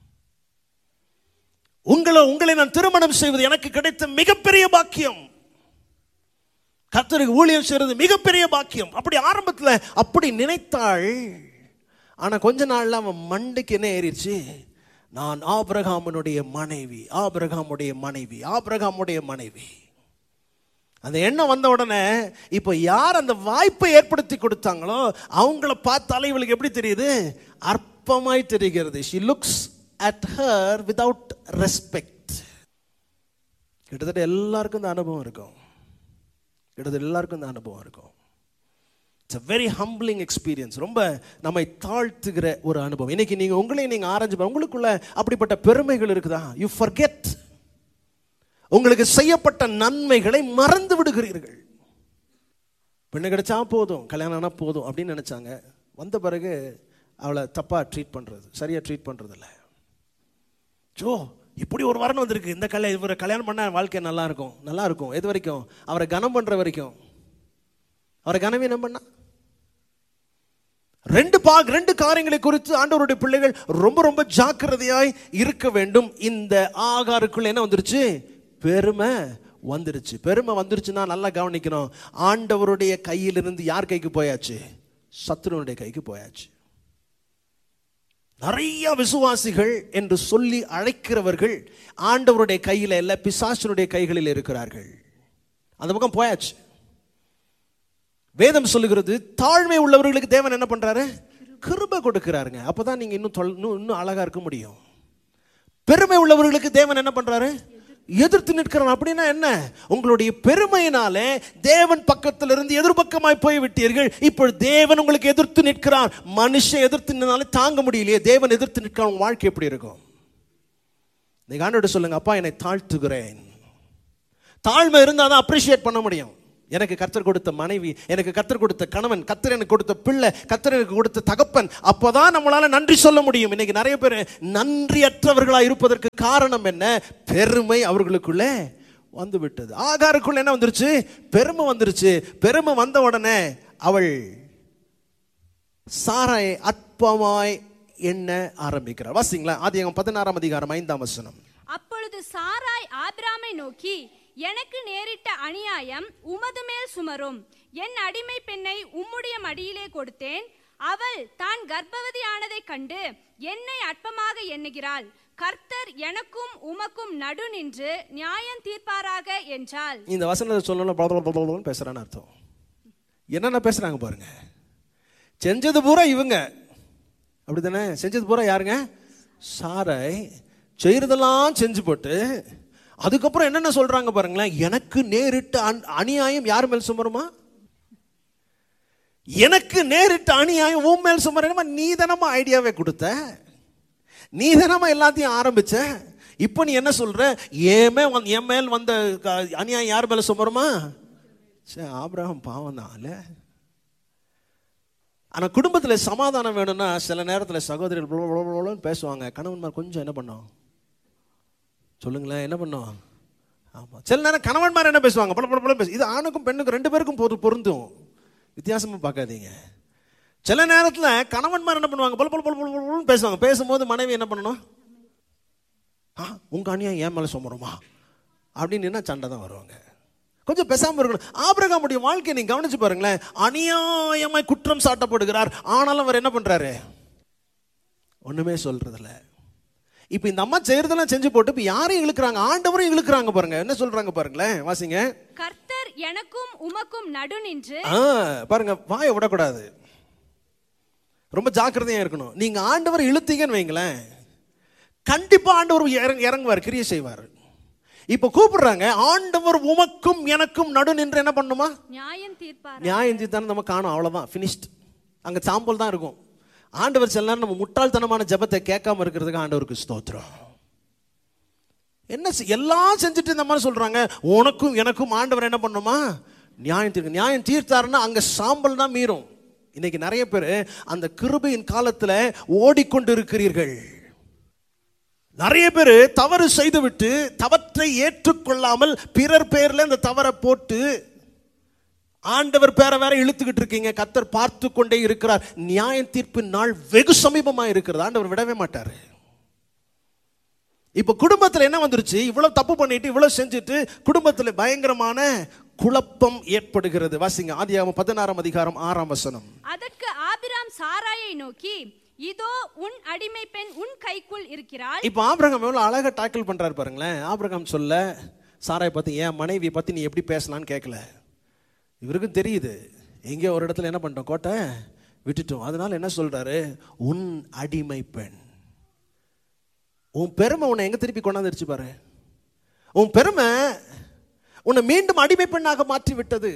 உங்களை உங்களை நான் திருமணம் செய்வது எனக்கு கிடைத்த மிகப்பெரிய பாக்கியம், கர்த்தருக்கு ஊழியம் செய்வது மிகப்பெரிய பாக்கியம். அப்படி ஆரம்பத்தில் அப்படி நினைத்தாள். ஆனா கொஞ்ச நாள்ல அவன் மண்டைக்கு என்ன ஏறிடுச்சு? நான் ஆபிரகாமுடைய மனைவி, ஆபிரகாமுடைய மனைவி, ஆபிரகாமுடைய மனைவி. அந்த எண்ணம் வந்த உடனே இப்போ யார் அந்த வாய்ப்பை ஏற்படுத்தி கொடுத்தாங்களோ அவங்கள பார்த்தாலே இவளுக்கு எப்படி தெரியுது? அற்பமாய் தெரிகிறது. she looks at her without respect. கிட்டத்தட்ட எல்லாருக்கும் இந்த அனுபவம் இருக்கும். கிட்டத்தட்ட எல்லாருக்கும் இந்த அனுபவம் இருக்கும். It's a very humbling experience. ரொம்ப நம்மை தாழ்த்துகிற ஒரு அனுபவம். இன்னைக்கு நீங்க உங்களையும் நீங்க ஆராய்ஞ்சு பாருங்க. உங்களுக்குள்ள அப்படிப்பட்ட பெருமைகள் இருக்குதா? You forget. உங்களுக்கு செய்யப்பட்ட நன்மைகளை மறந்து விடுகிறீர்கள். பெண்ணு கிடைச்சா போதும், கல்யாணம் ஆனா போதும் அப்படின்னு நினைச்சாங்க. வந்த பிறகு அவளை தப்பா ட்ரீட் பண்றது, சரியா ட்ரீட் பண்றது இல்லை. ஜோ இப்படி ஒரு வரணும் வந்திருக்கு, இந்த கல்யாணம் இவரை கல்யாணம் பண்ண வாழ்க்கை நல்லா இருக்கும், நல்லா இருக்கும். எது வரைக்கும்? அவரை கனம் பண்ற வரைக்கும். அவரை கனவீனம் பண்ணா ரெண்டு பா ரெண்டு காரியங்களை குறித்து ஆண்டவருடைய பிள்ளைகள் ரொம்ப ரொம்ப ஜாக்கிரதையாய் இருக்க வேண்டும். இந்த ஆகாருக்குள்ள என்ன வந்துருச்சு? பெருமை வந்துருச்சு. பெருமை வந்துருச்சுன்னா நல்லா கவனிக்கணும். ஆண்டவருடைய கையிலிருந்து யார் கைக்கு போயாச்சு? சத்துருனுடைய கைக்கு போயாச்சு. நிறைய விசுவாசிகள் என்று சொல்லி அழைக்கிறவர்கள் ஆண்டவருடைய கையில் இல்ல, பிசாசனுடைய கைகளில் இருக்கிறார்கள். அந்த பக்கம் போயாச்சு. வேதம் சொல்லுகிறது, தாழ்மை உள்ளவர்களுக்கு தேவன் என்ன பண்றாரு? கிருபை கொடுக்கிறாருங்க. அப்பதான் நீங்க இன்னும் இன்னும் அழகா இருக்க முடியும். பெருமை உள்ளவர்களுக்கு தேவன் என்ன பண்றாரு? எதிர்த்து நிற்கிறான். அப்படின்னா என்ன? உங்களுடைய பெருமையினாலே தேவன் பக்கத்தில் இருந்து எதிர்பக்கமாய் போய் விட்டீர்கள். இப்பொழுது தேவன் உங்களுக்கு எதிர்த்து நிற்கிறான். மனுஷன் எதிர்த்து நின்னாலே தாங்க முடியலையே, தேவன் எதிர்த்து நிற்கிறான். வாழ்க்கை எப்படி இருக்கும்? நீங்க ஆண்டவர்கிட்ட சொல்லுங்க, அப்பா என்னை தாழ்த்துகிறேன். தாழ்மை இருந்தால் தான் அப்ரிஷியேட் பண்ண முடியும். எனக்கு கர்த்தர் கொடுத்த மனைவி, எனக்கு கர்த்தர் கொடுத்த கணவன், கர்த்தர் எனக்கு கொடுத்த பிள்ளை, கர்த்தர் எனக்கு கொடுத்த தகப்பன், அப்போதான் நம்மளால நன்றி சொல்ல முடியும். இன்னைக்கு நிறைய பேர் நன்றியற்றவர்களாக இருப்பதற்கு காரணம் என்ன? பெருமை அவர்களுக்குள்ளே வந்து விட்டது. ஆகாருக்குள்ள என்ன வந்துருச்சு? பெருமை வந்துருச்சு. பெருமை வந்த உடனே அவள் சாராயை அற்பமாய் எண்ண ஆரம்பிக்கிறார். வாசிங்களா, ஆதியாகமம் பதினாறாம் அதிகாரம் ஐந்தாம் வசனம். அப்பொழுது சாராய் ஆபிராமை நோக்கி, எனக்கு நேரிட்ட அநியாயம் உமது மேல் சுமரும். என் அடிமை பெண்ணை உம்முடைய மடியிலே கொடுத்தேன். அவள் தான் கர்ப்பவதி ஆனதை கண்டு என்னை அற்பமாக எண்ணுகிறாள். கர்த்தர் எனக்கும் உமக்கும் நடு நின்று நியாயம் தீர்ப்பாராக என்றாள். இந்த வசனத்தை சொல்லணும் பேசுறான்னு அர்த்தம். என்னென்ன பேசுறாங்க பாருங்க. செஞ்சது பூரா இவங்க, அப்படித்தானே? செஞ்சது பூரா யாருங்க? சாராய். செய்யறதெல்லாம் செஞ்சு போட்டு அதுக்கப்புறம் என்னென்ன சொல்றாங்க பாருங்களேன். எனக்கு நேரிட்ட அநியாயம் யார் மேல் சுமருமா? எனக்கு நேரிட்ட அநியாயம் உன் மேல் சுமருமா? நீ தானமா ஐடியாவே கொடுத்த, நீ தானமா எல்லாத்தையும் ஆரம்பிச்ச. இப்போ நீ என்ன சொல்ற? ஏமே என் மேல் வந்த அநியாயம் யார் மேல சுமருமா? சரி, ஆபிரகாம் பாவம் தான் இல்ல. ஆனா குடும்பத்தில் சமாதானம் வேணும்னா சில நேரத்தில் சகோதரிகள் பேசுவாங்க. கணவன்மார் கொஞ்சம் என்ன பண்ணோம் சொல்லுங்களேன், என்ன பண்ணோம்? ஆமா, சில நேரம் கணவன்மார் என்ன பேசுவாங்க, பல பல பல பேசு. இது ஆணுக்கும் பெண்ணுக்கும் ரெண்டு பேருக்கும் பொறு பொருந்தும், வித்தியாசமா பார்க்காதீங்க. சில நேரத்தில் கணவன்மார் என்ன பண்ணுவாங்க, பல பல பல பல பேசுவாங்க. பேசும்போது மனைவி என்ன பண்ணணும்? ஆ உங்க அநியாயம் ஏன் மேல சுமருமா அப்படின்னு என்ன சண்டை தான் வருவாங்க. கொஞ்சம் பேசாம இருக்கணும். ஆபிரகாமுடைய வாழ்க்கையை நீங்க கவனிச்சு பாருங்களேன். அநியாயமாய் குற்றம் சாட்டப்படுகிறார், ஆனாலும் அவர் என்ன பண்றாரு? ஒண்ணுமே சொல்றதில்ல. இப்ப இந்த அம்மா செய்யறதெல்லாம் செஞ்சு போட்டு இப்ப யாரையும் இழுக்கிறாங்க? ஆண்டவரையும் இழுக்கிறாங்க பாருங்க. என்ன சொல்றாங்க பாருங்களேன், வாசிங்க. கர்த்தர் எனக்கும் உமக்கும் நடு நின்று. பாருங்க, வாயை விடக்கூடாது, ரொம்ப ஜாக்கிரதையா இருக்கணும். நீங்க ஆண்டவரை இழுத்தீங்கன்னு வைங்களேன், கண்டிப்பா ஆண்டவர் இறங்குவார், கிரியை செய்வார். இப்ப கூப்பிடுறாங்க, ஆண்டவர் உமக்கும் எனக்கும் நடு நின்று என்ன பண்ணுமா? நியாயம் தீர்ப்பார். நியாயம் தீர்த்தானே நம்ம காணும், அவ்வளவுதான், பினிஷ்ட். அங்க சாம்பல் தான் இருக்கும். ஆண்டவர் சில நேரம் நம்ம முட்டாள்தனமான ஜெபத்தை கேட்காம இருக்கிறதுக்கு ஆண்டவருக்கு ஸ்தோத்திரம். என்ன எல்லாம் செஞ்சுட்டு இந்த மாதிரி சொல்றாங்க, உனக்கும் எனக்கும் ஆண்டவர் என்ன பண்ணுமா? நியாயம் தீர்க்க. நியாயம் தீர்த்தாருன்னா அங்க சாம்பல் தான் மீறும். இன்னைக்கு நிறைய பேர் அந்த கிருபையின் காலத்துல ஓடிக்கொண்டு இருக்கிறீர்கள். நிறைய பேர் தவறு செய்துவிட்டு தவற்றை ஏற்றுக்கொள்ளாமல் பிறர் பேர்ல இந்த தவறை போட்டு ஆண்டவர் பேரை வேற இழுத்துக்கிட்டு இருக்கீங்க. கர்த்தர் பார்த்து கொண்டே இருக்கிறார். நியாய தீர்ப்பின் நாள் வெகு சமீபமா இருக்கிறது. ஆண்டவர் விடவே மாட்டாரு. இப்ப குடும்பத்தில் என்ன வந்துருச்சு? இவ்வளவு தப்பு பண்ணிட்டு இவ்வளவு செஞ்சுட்டு குடும்பத்தில் பயங்கரமான குழப்பம் ஏற்படுகிறது. வாசிங்க, ஆதியாகமம் பதினாறாம் அதிகாரம் ஆறாம் வசனம். அதற்கு ஆபிராம் சாராயை நோக்கி, இதோ உன் அடிமை பெண் உன் கைக்குள் இருக்கிறாள். இப்ப ஆபிரகாம் எவ்வளவு அழகா டாக்கிள் பண்றாரு பாருங்களேன். ஆபிரகாம் சொல்ல, சாராய் பத்தி, என் மனைவியை பத்தி நீ எப்படி பேசலான்னு கேட்கல. இவருக்கும் தெரியுது எங்கே ஒரு இடத்துல என்ன பண்ணிட்டோம், கோட்டை விட்டுட்டோம். அதனால என்ன சொல்றாரு, உன் அடிமை பெண். உன் பெருமை உன்னை எங்க திருப்பி கொண்டாந்துருச்சு பாரு. உன் பெருமை உன்னை மீண்டும் அடிமை பெண்ணாக மாற்றி விட்டது.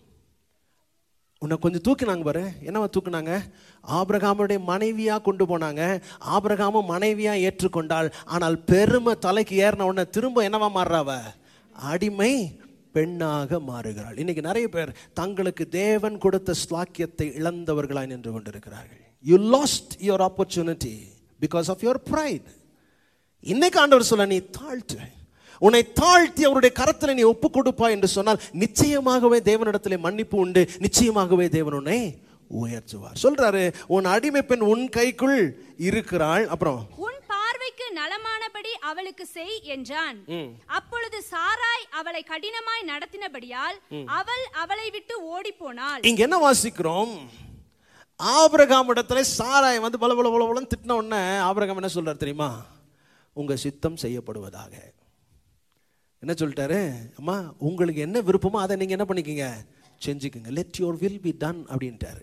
உன்னை கொஞ்சம் தூக்கினாங்க பாரு. என்னவா தூக்குனாங்க? ஆபிரகாமுடைய மனைவியா கொண்டு போனாங்க. ஆபிரகாமும் மனைவியா ஏற்றுக்கொண்டாள். ஆனால் பெருமை தலைக்கு ஏறின உடனே திரும்ப என்னவா மாறுறாவ? அடிமை பெண்ணாக மாறுகிறாள். இன்னைக்கு நிறைய பேர் தங்களுக்கு தேவன் கொடுத்த ஸ்லாக்கியத்தை இழந்தவர்களாய் நின்று கொண்டிருக்கிறார்கள். You lost your opportunity because of your pride. இன்னைக்கு ஆண்டவர் சொல்ல, நீ தாழ்த்து, உன்னை தாழ்த்தி அவருடைய கரத்தில் நீ ஒப்பு கொடுப்பா என்று சொன்னால் நிச்சயமாகவே தேவனிடத்திலே மன்னிப்பு உண்டு. நிச்சயமாகவே தேவன் உன்னை உயர்த்துவார். சொல்றாரு, உன் அடிமை பெண் உன் கைக்குள் இருக்கிறாள். அப்புறம் உன் பார்வைக்கு நலமானபடி அவளுக்கு செய் என்றான். அப்பொழுது சாராய் அவளை கடினமாய் நடத்தினபடியால் அவள் அவளை விட்டு ஓடி போனாள். இங்க என்ன வாசிக்கிறோம்? ஆபிரகாம் இடத்துல சாராய் வந்து பல பல பல திட்டின உடனே ஆபிரகாம் என்ன சொல்றாரு தெரியுமா? உங்க சித்தம் செய்யப்படுவதாக. என்ன சொல்லிட்டாரு? அம்மா, உங்களுக்கு என்ன விருப்பமோ அதை நீங்க என்ன பண்ணிக்கங்க, செஞ்சுக்குங்க. Let your will be done அப்படின்ட்டாரு.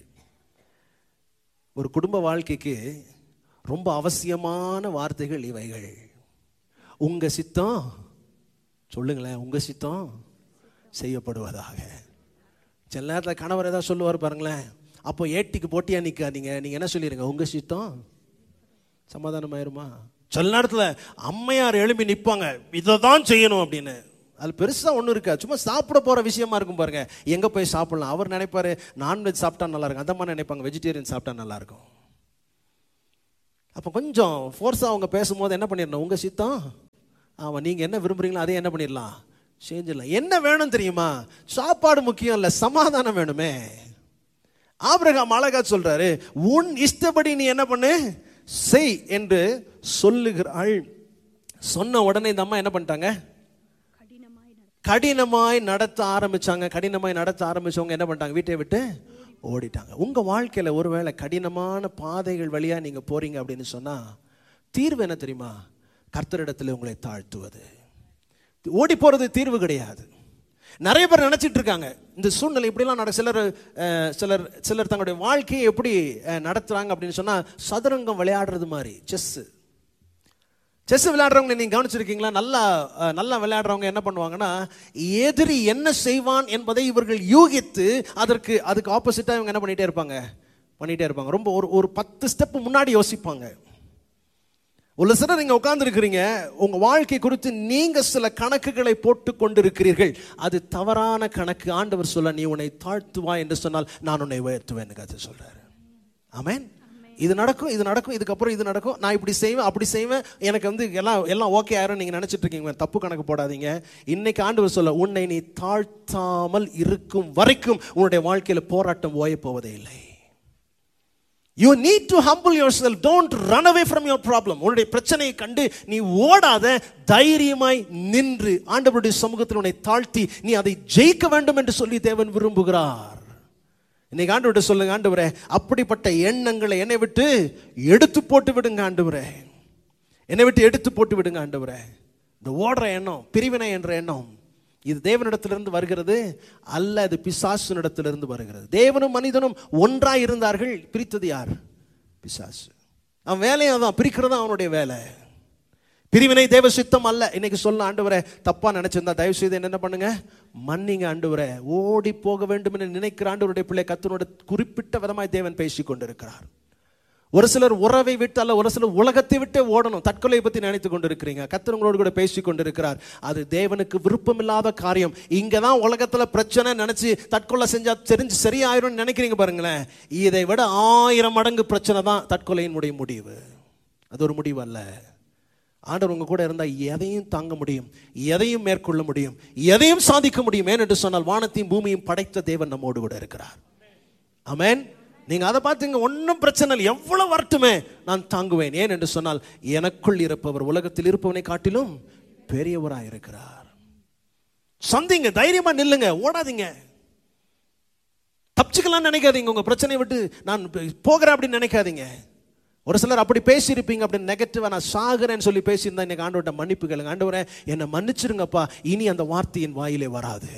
ஒரு குடும்ப வாழ்க்கைக்கு ரொம்ப அவசியமான வார்த்தைகள் இவைகள். உங்க சித்தம் சொல்லுங்களேன், உங்க சித்தம் செய்யப்படுவதாக. சில நேரத்தில் கணவர் ஏதாவது சொல்லுவார் பாருங்களேன். அப்போ ஏட்டிக்கு போட்டியா நிற்காதீங்க, நீங்க என்ன சொல்லிடுங்க, உங்க சித்தம். சமாதானம் ஆயிருமா? சில நேரத்தில் அம்மையார் எழுப்பி நிற்பாங்க, இதை தான் செய்யணும் அப்படின்னு. அது பெருசாக ஒன்றும் இருக்கா, சும்மா சாப்பிட போகிற விஷயமா இருக்கும் பாருங்க. எங்கே போய் சாப்பிடலாம், அவர் நினைப்பாரு நான்வெஜ் சாப்பிட்டா நல்லா இருக்கும், அந்த மாதிரி நினைப்பாங்க வெஜிடேரியன் சாப்பிட்டா நல்லா இருக்கும். அப்போ கொஞ்சம் ஃபோர்ஸாக அவங்க பேசும்போது என்ன பண்ணிடணும், உங்கள் சித்தம் ஆமாம், நீங்கள் என்ன விரும்புகிறீங்களோ அதே என்ன பண்ணிடலாம், செஞ்சிடலாம். என்ன வேணும் தெரியுமா, சாப்பாடு முக்கியம் இல்லை, சமாதானம் வேணுமே. ஆபிரகாம் அழகா சொல்றாரு, உன் இஷ்டப்படி நீ என்ன பண்ணு செய் என்று சொல்லுகிறாள். சொன்ன உடனே இந்த அம்மா என்ன பண்ணிட்டாங்க, கடினமாய் நடத்த ஆரம்பிச்சாங்க. கடினமாய் நடத்த ஆரம்பிச்சவங்க என்ன பண்ணிட்டாங்க, வீட்டை விட்டு ஓடிட்டாங்க. உங்க வாழ்க்கையில ஒருவேளை கடினமான பாதைகள் வழியா நீங்க போறீங்க அப்படின்னு சொன்னா தீர்வு என்ன தெரியுமா, கர்த்தரிடத்தில் உங்களை தாழ்த்துவது. ஓடி போறது தீர்வு கிடையாது. நிறைய பேர் நினைச்சிட்டு இருக்காங்க இந்த சூழ்நிலை இப்படிலாம் நட சிலர் சிலர் சிலர் தங்களுடைய வாழ்க்கையை எப்படி நடத்துறாங்க அப்படின்னு சொன்னா, சதுரங்கம் விளையாடுறது மாதிரி, செஸ் செஸ் விளையாடுறவங்க நீங்க கவனிச்சிருக்கீங்களா? நல்லா நல்லா விளையாடுறவங்க என்ன பண்ணுவாங்கன்னா, எதிரி என்ன செய்வான் என்பதை இவர்கள் யூகித்து அதற்கு அதுக்கு ஆப்போசிட்டா இவங்க என்ன பண்ணிட்டே இருப்பாங்க பண்ணிட்டே இருப்பாங்க ரொம்ப ஒரு ஒரு பத்து ஸ்டெப் முன்னாடி யோசிப்பாங்க. ஒரு சிலர் நீங்க உட்கார்ந்து இருக்கிறீங்க, உங்க வாழ்க்கை குறித்து நீங்க சில கணக்குகளை போட்டு கொண்டிருக்கிறீர்கள். அது தவறான கணக்கு. ஆண்டவர் சொல்ல, நீ உன்னை தாழ்த்துவா என்று சொன்னால் நான் உன்னை உயர்த்துவேன் அது சொல்றாரு. ஆமென். இது நடக்கும், இது நடக்கும், இதுக்கப்புறம் இது நடக்கும், நான் இப்படி செய்வேன் அப்படி செய்வேன், எனக்கு வந்து எல்லாம் எல்லாம் ஓகே ஆயிரும் நீங்க நினைச்சிட்டு இருக்கீங்க. தப்பு கணக்கு போடாதீங்க. இன்னைக்கு ஆண்டவர் சொல்ல, உன்னை நீ தாழ்த்தாமல் இருக்கும் வரைக்கும் உன்னுடைய வாழ்க்கையில போராட்டம் ஓய போவதே இல்லை. You need to humble yourself. Don't run away from your problem. உன்னுடைய பிரச்சனையை கண்டு நீ ஓடாத, தைரியமாய் நின்று ஆண்டவருடைய சமூகத்தில் உன்னை தாழ்த்தி நீ அதை ஜெயிக்க வேண்டும் என்று சொல்லி தேவன் விரும்புகிறார். இன்னைக்கு ஆண்டவர்கிட்ட சொல்லுங்க, ஆண்டவரே அப்படிப்பட்ட எண்ணங்களை என்னை விட்டு எடுத்து போட்டு விடுங்க ஆண்டவரே, என்னை விட்டு எடுத்து போட்டு விடுங்க ஆண்டவரே. இந்த ஓடுற எண்ணம், பிரிவினை என்ற எண்ணம், இது தேவனிடத்திலிருந்து வருகிறது அல்ல, அது பிசாசுனிடத்திலிருந்து வருகிறது. தேவனும் மனிதனும் ஒன்றாய் இருந்தார்கள், பிரித்தது யார்? பிசாசு. அவன் வேலையை தான் பிரிக்கிறதா அவனுடைய வேலை. பிரிவினை தேவ சித்தம் அல்ல. இன்னைக்கு சொல்ல, ஆண்டவரே தப்பா நினைச்சிருந்தா தயவு செய்து என்ன பண்ணுங்க, மன்னிங்க ஆண்டவரே. ஓடி போக வேண்டும் என்று நினைக்கிற ஆண்டவருடைய பிள்ளை கர்த்தரோட குறிப்பிட்ட விதமாய் தேவன் பேசிக் கொண்டிருக்கிறார். ஒரு சிலர் உறவை விட்டு அல்ல, ஒரு சிலர் உலகத்தை விட்டு ஓடணும், தற்கொலை பற்றி நினைத்து கொண்டிருக்கிறீங்க. கர்த்தர் உங்களோடு கூட பேசி கொண்டிருக்கிறார். அது தேவனுக்கு விருப்பமில்லாத காரியம். இங்கதான் உலகத்துல பிரச்சனை நினைச்சு தற்கொலை செஞ்சா தெரிஞ்சு சரியாயிரும் நினைக்கிறீங்க பாருங்களேன். இதை விட ஆயிரம் மடங்கு பிரச்சனை தான் தற்கொலையினுடைய முடிவு. அது ஒரு முடிவு அல்ல. ஆண்டவர் உங்க கூட இருந்தால் எதையும் தாங்க முடியும், எதையும் மேற்கொள்ள முடியும், எதையும் சாதிக்க முடியும். ஏனென்று சொன்னால் வானத்தையும் பூமியும் படைத்த தேவன் நம்மோடு கூட இருக்கிறார். ஆமென். நீங்க அதை பார்த்தீங்க, ஒன்றும் பிரச்சனை இல்லை, எவ்வளவு வரட்டுமே நான் தாங்குவேன். ஏன் என்று சொன்னால் எனக்குள் இருப்பவர் உலகத்தில் இருப்பவனை காட்டிலும் பெரியவராக இருக்கிறார். சந்திங்க, தைரியமா நில்லுங்க, ஓடாதீங்க, தப்பிச்சுக்கலாம் நினைக்காதீங்க. உங்க பிரச்சனையை விட்டு நான் போகிறேன் அப்படின்னு நினைக்காதீங்க. ஒரு சிலர் அப்படி பேசியிருப்பீங்க, அப்படி நெகட்டிவா நான் சாகுறேன்னு சொல்லி பேசியிருந்தா இன்னைக்கு ஆண்டவர்கிட்ட மன்னிப்பு கேளுங்க. ஆண்டவரே என்னை மன்னிச்சிருங்கப்பா, இனி அந்த வார்த்தையின் வாயிலே வராது.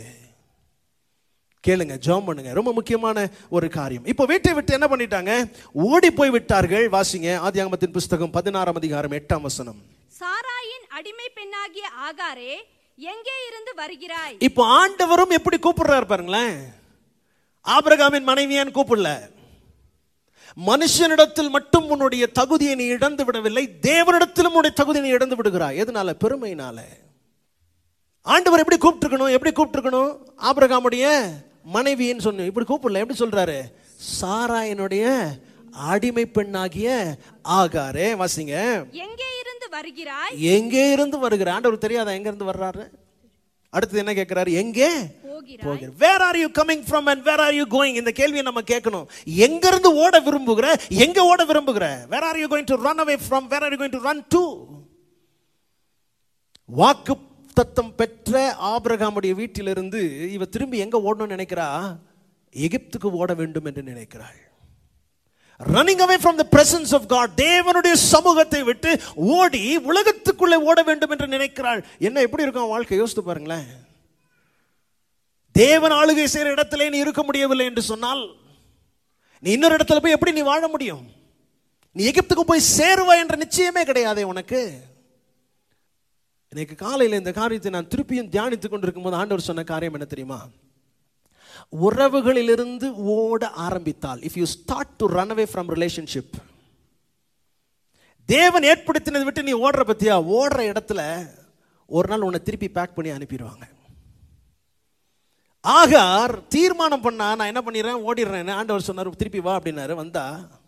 கேளுங்க, ஜெபம் பண்ணுங்க. ரொம்ப முக்கியமான ஒரு காரியம். இப்போ வீட்டை விட்டு என்ன பண்ணிட்டாங்க, ஓடி போய் விட்டார்கள். வாசிங்க ஆதியாகமத்தின் புஸ்தகம் பதினாறாம் அதிகாரம் எட்டாம் வசனம். சாராயின் அடிமை பெண்ணாகிய ஆகாரே எங்கே இருந்து வருகிறாய்? இப்போ ஆண்டவரும் எப்படி கூப்பிடுறாரு பாருங்களேன். ஆபிரகாமின் மனைவியான் கூப்பிடல. மனுஷனிடத்தில் மட்டும் உன்னுடைய தகுதியை நீ இழந்து விடவில்லை, தேவனிடத்திலும் உன்னுடைய தகுதியை நீ இழந்து விடுகிறாய். எதனால? பெருமையினால. ஆண்டவர் எப்படி கூப்பிட்டுருக்கணும், எப்படி கூப்பிட்டுருக்கணும், ஆபிரகாமுடைய மனைவின்னு சொன்ன இப்படி கூப்பிடல. எப்படி சொல்றாரு? சாராயினுடைய அடிமை பெண்ணாகிய ஆகாரே. வாசிங்க, எங்கே இருந்து வருகிறாய்? எங்கே இருந்து வருகிறாய்? ஆண்டவர் தெரியாதா எங்க இருந்து வர்றாரு? அடுத்து என்ன கேட்கிறாரு? எங்கே போகிறாய்? Where are you coming from and where are you going? இந்த கேள்வியை நம்ம கேட்கணும். எங்க இருந்து ஓட விரும்புகிற, எங்க ஓட விரும்புகிற? Where are you going to run away from? Where are you going to run to? வாக்கு தத்தம் பெற்ற ஆபிரகாமுடைய வீட்டிலிருந்து இவ திரும்பி எங்க ஓடணும்னு நினைக்கிறா? எகிப்துக்கு ஓட வேண்டும் என்று நினைக்கிறாள். Running away from the presence of God. தேவனுடைய சமூகத்தை விட்டு ஓடி உலகத்துக்குள்ளே ஓட வேண்டும் என்று நினைக்கிறாள். என்ன எப்படி இருக்கும் வாழ்க்கை? யோசித்து பாருங்களேன். தேவன் ஆளுகை செய்கிற இடத்திலே நீ இருக்க முடியவில்லை என்று சொன்னால் நீ இன்னொரு இடத்துல போய் எப்படி நீ வாழ முடியும்? நீ எகிப்துக்கு போய் சேருவா என்ற நிச்சயமே கிடையாதே உனக்கு. இன்னைக்கு காலையில் இந்த காரியத்தை நான் திருப்பியும் தியானித்துக் கொண்டிருக்கும் போது ஆண்டவர் சொன்ன காரியம் என்ன தெரியுமா? உறவுகளிலிருந்து ஓட ஆரம்பித்தால், if you start to run away from relationship, தேவன் ஏற்படுத்தினதை விட்டு நீ ஓடுற பத்தியா, ஓடுற இடத்துல ஒரு நாள் உன்னை திருப்பி பேக் பண்ணி அனுப்பிடுவாங்க. ஆகார் தீர்மானம் பண்ணா, நான் என்ன பண்ணிடுறேன், ஓடிடுறேன். ஆண்டவர் சொன்னார் திருப்பி வா அப்படின்னாரு. வந்தா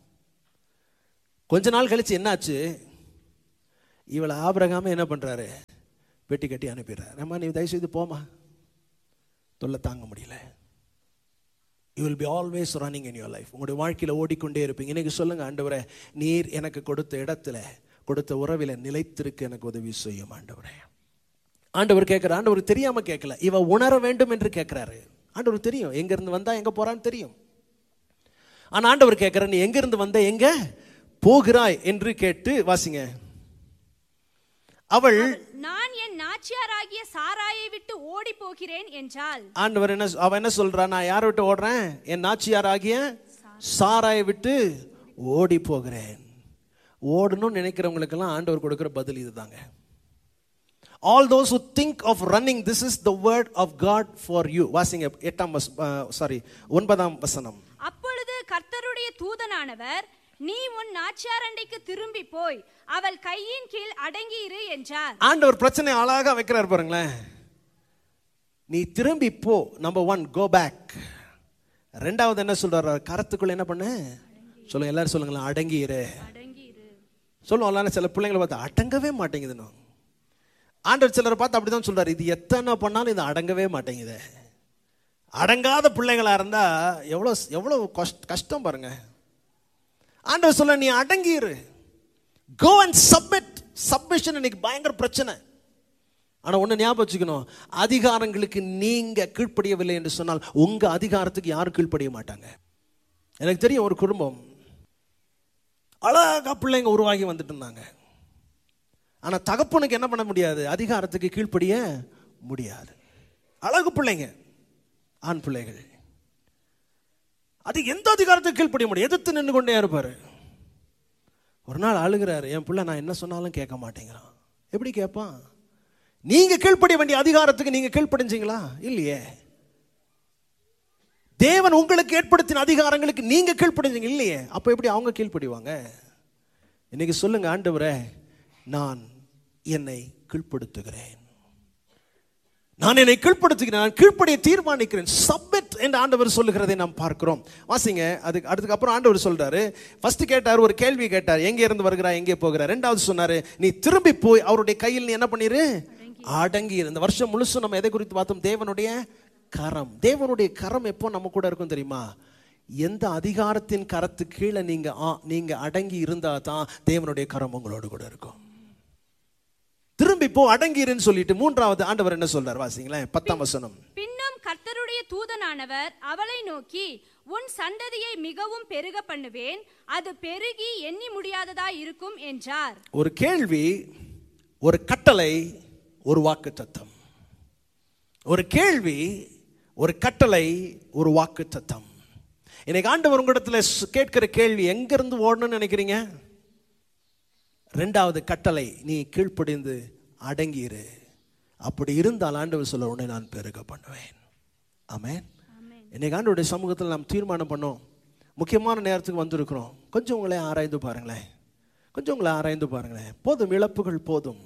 கொஞ்ச நாள் கழிச்சு என்னாச்சு, இவளை ஆபிரகாம என்ன பண்றாரு, வெட்டி கட்டி அனுப்பிடுறாரு. அம்மா நீ தயவு செய்து போமா, தொல்லை தாங்க முடியல. You will be always running in your life. உங்களுடைய வாழ்க்கையில் ஓடிக்கொண்டே இருப்பீங்க. இன்னைக்கு சொல்லுங்க, ஆண்டவரே நீர் எனக்கு கொடுத்த இடத்துல கொடுத்த உறவில் நிலைத்திருக்க எனக்கு உதவி செய்யும் ஆண்டவரே. ஆண்டவர் கேட்கிற, ஆண்டவர் தெரியாம கேட்கல, இவ உணர வேண்டும் என்று கேட்கிறாரு. ஆண்டவர் தெரியும் எங்க இருந்து வந்தா எங்க போறான்னு தெரியும். ஆனா ஆண்டவர் கேட்கிற, நீ எங்க இருந்து வந்த எங்க போகிறாய் என்று கேட்டு வாசிங்க. அவள், நான் என் நாச்சியாராகிய சாராயை விட்டு ஓடி போகிறேன் என்றாள். ஆண்டவர் என்ன, அவ என்ன சொல்றா, நான் யாரை விட்டு ஓடுறேன், என் நாச்சியாராகிய சாராயை விட்டு ஓடி போகிறேன். ஓடணும்னு நினைக்கிறவங்களுக்கெல்லாம் ஆண்டவர் கொடுக்கிற பதில் இதுதாங்க. All those who think of running, this is the word of God for you. வாசிங்க எட்டாம் சாரி ஒன்பதாம் வசனம். அப்பொழுது கர்த்தருடைய தூதனானவர், நீ உன் நாச்சியாரண்டைக்கு திரும்பி போய் அவள் கையின் கீழ் அடங்கி இரு என்றார். ஆண்டவர் பிரச்சனை அழகா வைக்கிறார் பாருங்களேன். நீ திரும்பி போ, நம்பர் ஒன், கோ பேக். ரெண்டாவது என்ன சொல்றாரு, கரத்துக்குள்ள என்ன பண்ணு சொல்லுங்க, எல்லாரும் சொல்லுங்களேன், அடங்கி இரு. சொல்லுவோம், சில பிள்ளைங்களை பார்த்து அடங்கவே மாட்டேங்குதுன்னு. ஆண்டவர் சிலரை பார்த்து அப்படிதான் சொல்றாரு, இது எத்தனை பண்ணாலும் இது அடங்கவே மாட்டேங்குது. அடங்காத பிள்ளைங்களா இருந்தா எவ்வளோ எவ்வளோ கஷ்டம் பாருங்க. ஆண்டவர் சொல்ல, நீ அடங்கிரு, go and submit. சப்மிஷன் இன்னைக்கு பயங்கர பிரச்சனை. ஆனா ஒண்ணு ஞாபகம் வச்சுக்கணும், அதிகாரங்களுக்கு நீங்க கீழ்ப்படியவில்லை என்று சொன்னால் உங்க அதிகாரத்துக்கு யாரும் கீழ்ப்படிய மாட்டாங்க. எனக்கு தெரியும் ஒரு குடும்பம், அழகா பிள்ளைங்க உருவாகி வந்துட்டு இருந்தாங்க. ஆனா தகப்பனுக்கு என்ன பண்ண முடியாது, அதிகாரத்துக்கு கீழ்ப்படிய முடியாது. அழகு பிள்ளைங்க, ஆண் பிள்ளைகள், அது எந்த அதிகாரத்துக்கு கீழ்ப்படிய முடியும், எதிர்த்து நின்று கொண்டே இருப்பாரு. ஒரு நாள் அழுகிறாரு, என் பிள்ளை நான் என்ன சொன்னாலும் கேட்க மாட்டேங்கிறான். எப்படி கேட்பான்? நீங்க கீழ்ப்படிய வேண்டிய அதிகாரத்துக்கு நீங்க கீழ்ப்படிஞ்சீங்களா? இல்லையே. தேவன் உங்களுக்கு ஏற்படுத்தின அதிகாரங்களுக்கு நீங்க கீழ்ப்படிஞ்சீங்க இல்லையே, அப்ப எப்படி அவங்க கீழ்ப்படிவாங்க? இன்னைக்கு சொல்லுங்க, ஆண்டவரே நான் என்னை கீழ்ப்படுத்துகிறேன், நான் என்னை கீழ்ப்படுத்துகிறேன், நான் கீழ்ப்படிய தீர்மானிக்கிறேன். சப்மிட் என்று ஆண்டவர் சொல்லுகிறதை நாம் பார்க்கிறோம். வாசிங்க. அதுக்கு அடுத்துக்கு அப்புறம் ஆண்டவர் சொல்றாரு, ஃபர்ஸ்ட் கேட்டார், ஒரு கேள்வி கேட்டார், எங்கே இருந்து வருகிறாய், எங்கே போகிறார். ரெண்டாவது சொன்னாரு, நீ திரும்பி போய் அவருடைய கையில் நீ என்ன பண்ணிரு, அடங்கி இரு. இந்த வருஷம் முழுசும் நம்ம எதை குறித்து பார்த்தோம்? தேவனுடைய கரம். தேவனுடைய கரம் எப்போ நம்ம கூட இருக்கும் தெரியுமா? எந்த அதிகாரத்தின் கரத்து கீழே நீங்க நீங்க அடங்கி இருந்தா தான் தேவனுடைய கரம் உங்களோடு கூட இருக்கும். திரும்பி போ, அடங்கிருன்னு சொல்லிட்டு மூன்றாவது ஆண்டவர் என்ன சொல்றார் வாசிங்களேன், பத்தாம் வசனம். பின்னும் கர்த்தருடைய தூதனானவர் அவளை நோக்கி, உன் சந்ததியை மிகவும் பெருக பண்ணுவேன், அது பெருகி எண்ணி முடியாததா இருக்கும் என்றார். ஒரு கேள்வி, ஒரு கட்டளை, ஒரு வாக்குத்தத்தம். ஒரு கேள்வி, ஒரு கட்டளை, ஒரு வாக்குத்தத்தம். இன்னைக்கு ஆண்டவர் உங்களிடத்துல கேட்கிற கேள்வி, எங்க இருந்து ஓடணும்னு நினைக்கிறீங்க? ரெண்டாவது கட்டளை, நீ கீழ்ப்படிந்து அடங்கிரு. அப்படி இருந்தால் ஆண்டவர் சொல்ல, உன்னை நான் பெருக பண்ணுவேன். ஆமென். இன்னைக்கு ஆண்டவருடைய சமூகத்தில் நாம் தீர்மானம் பண்ணோம். முக்கியமான நேரத்துக்கு வந்திருக்கிறோம். கொஞ்சம் உங்களை ஆராய்ந்து பாருங்களேன், கொஞ்சம் உங்களை ஆராய்ந்து பாருங்களேன். போதும், இழப்புகள் போதும்.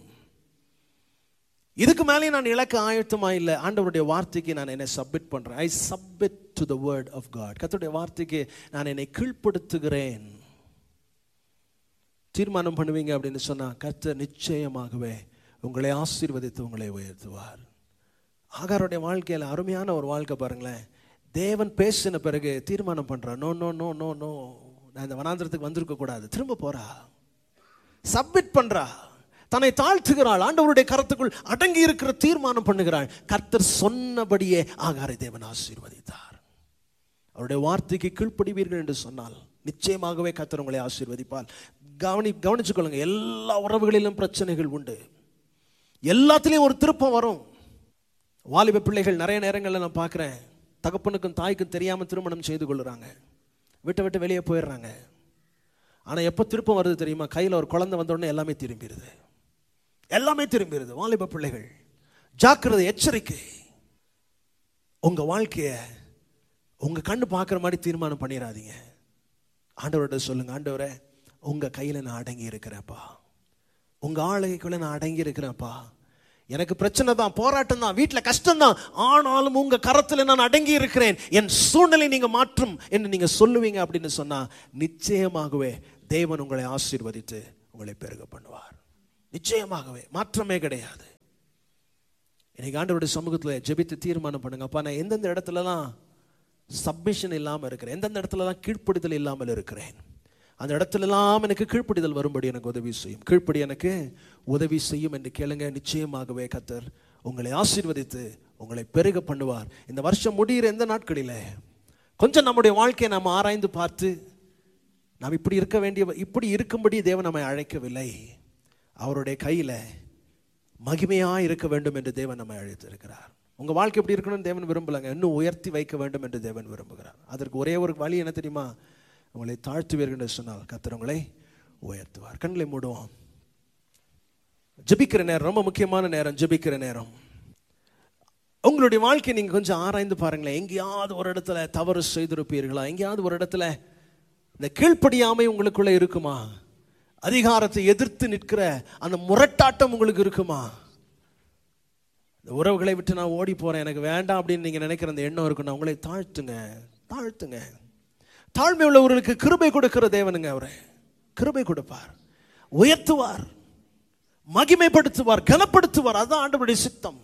இதுக்கு மேலே நான் இலக்க ஆயத்தமா இல்லை. ஆண்டவருடைய வார்த்தைக்கு நான் என்னை சப்மிட் பண்றேன். ஐ submit to the word of God. கர்த்தருடைய வார்த்தைக்கு நான் என்னை கீழ்ப்படுத்துகிறேன். தீர்மானம் பண்ணுவீங்க அப்படின்னு சொன்னா கர்த்தர் நிச்சயமாகவே உங்களை ஆசீர்வதித்து உங்களை உயர்த்துவார். ஆகாருடைய வாழ்க்கையில் அருமையான ஒரு வாழ்க்கை பாருங்களேன். தேவன் பேசின பிறகு தீர்மானம் பண்றா, no no no no no நான் இந்த வனாந்திரத்துக்கு வந்திருக்க கூடாது. திரும்ப போறா, சப்மிட் பண்றா, தன்னை தாழ்த்துகிறாள், ஆண்டவருடைய கரத்துக்குள் அடங்கி இருக்கிற தீர்மானம் பண்ணுகிறாள். கர்த்தர் சொன்னபடியே ஆகாரை தேவன் ஆசீர்வதித்தார். அவருடைய வார்த்தைக்கு கீழ்ப்படிவீர்கள் என்று சொன்னால் நிச்சயமாகவே கர்த்தர் உங்களை ஆசீர்வதிப்பார். கவனி கவனிச்சுக்கொள்ளுங்க, எல்லா உறவுகளிலும் பிரச்சனைகள் உண்டு, எல்லாத்திலையும் ஒரு திருப்பம் வரும். வாலிப பிள்ளைகள் நிறைய நேரங்களில் நான் பார்க்குறேன், தகப்பனுக்கும் தாய்க்கும் தெரியாமல் திருமணம் செய்து கொள்ளுறாங்க, விட்டு விட்டு வெளியே போயிடுறாங்க. ஆனால் எப்போ திருப்பம் வருது தெரியுமா? கையில் ஒரு குழந்தை வந்தோடனே எல்லாமே திரும்பிடுது, எல்லாமே திரும்பிடுது. வாலிப பிள்ளைகள் ஜாக்கிரதை, எச்சரிக்கை. உங்கள் வாழ்க்கையை உங்கள் கண்ணு பார்க்குற மாதிரி தீர்மானம் பண்ணிடாதீங்க. ஆண்டவர்கிட்ட சொல்லுங்க, ஆண்டவரே உங்க கையில நான் அடங்கி இருக்கிறேன்ப்பா, உங்க ஆளுகைக்குள்ள நான் அடங்கி இருக்கிறேன்ப்பா. எனக்கு பிரச்சனை தான், போராட்டம் தான், வீட்டில் கஷ்டம் தான், ஆனாலும் உங்க கரத்தில் நான் அடங்கி இருக்கிறேன், என் சூழ்நிலை நீங்க மாற்றும் என்று நீங்க சொல்லுவீங்க அப்படின்னு சொன்னா நிச்சயமாகவே தேவன் உங்களை ஆசீர்வதித்து உங்களை பெருக பண்ணுவார். நிச்சயமாகவே மாற்றமே கிடையாது. இன்னைக்கு ஆண்டவருடைய சமூகத்தில் ஜெபித்து தீர்மானம் பண்ணுங்க, அப்பா நான் எந்தெந்த இடத்துலலாம் சப்மிஷன் இல்லாமல் இருக்கிறேன், எந்தெந்த இடத்துலலாம் கீழ்ப்படிதல் இல்லாமல் இருக்கிறேன், அந்த இடத்துலலாம் எனக்கு கீழ்ப்படிதல் வரும்படி எனக்கு உதவி செய்யும், கீழ்ப்படி எனக்கு உதவி செய்யும் என்று கேளுங்க. நிச்சயமாகவே கர்த்தர் உங்களை ஆசீர்வதித்து உங்களை பெருக பண்ணுவார். இந்த வருஷம் முடிகிற எந்த நாட்களில் கொஞ்சம் நம்முடைய வாழ்க்கையை நாம் ஆராய்ந்து பார்த்து, நாம் இப்படி இருக்க வேண்டிய இப்படி இருக்கும்படி தேவன் நம்மை அழைக்கவில்லை, அவருடைய கையில் மகிமையாக இருக்க வேண்டும் என்று தேவன் நம்மை அழைத்திருக்கிறார். உங்கள் வாழ்க்கை எப்படி இருக்கணும்னு தேவன் விரும்பலாங்க, இன்னும் உயர்த்தி வைக்க வேண்டும் என்று தேவன் விரும்புகிறார். அதற்கு ஒரே ஒரு வழி என்ன தெரியுமா? உங்களை தாழ்த்துவீர்கள் என்று சொன்னால் கர்த்தர் உங்களை உயர்த்துவார். கண்களை மூடுவோம். ஜெபிக்கிற நேரம் ரொம்ப முக்கியமான நேரம். ஜெபிக்கிற நேரம் உங்களுடைய வாழ்க்கையை நீங்கள் கொஞ்சம் ஆராய்ந்து பாருங்களேன். எங்கேயாவது ஒரு இடத்துல தவறு செய்திருப்பீர்களா? எங்கேயாவது ஒரு இடத்துல இந்த கீழ்ப்படியாமை உங்களுக்குள்ள இருக்குமா? அதிகாரத்தை எதிர்த்து நிற்கிற அந்த முரட்டாட்டம் உங்களுக்கு இருக்குமா? இந்த உறவுகளை விட்டு நான் ஓடி போறேன், எனக்கு வேண்டாம் அப்படின்னு நீங்க நினைக்கிற அந்த எண்ணம் இருக்குன்னா உங்களை தாழ்த்துங்க, தாழ்த்துங்க. தாழ்மை உள்ளவர்களுக்கு கிருபை கொடுக்கிற தேவனுங்க. அவரை கிருபை கொடுப்பார், உயர்த்துவார், மகிமைப்படுத்துவார், கனப்படுத்துவார். அதுதான் ஆண்டவருடைய சித்தம்.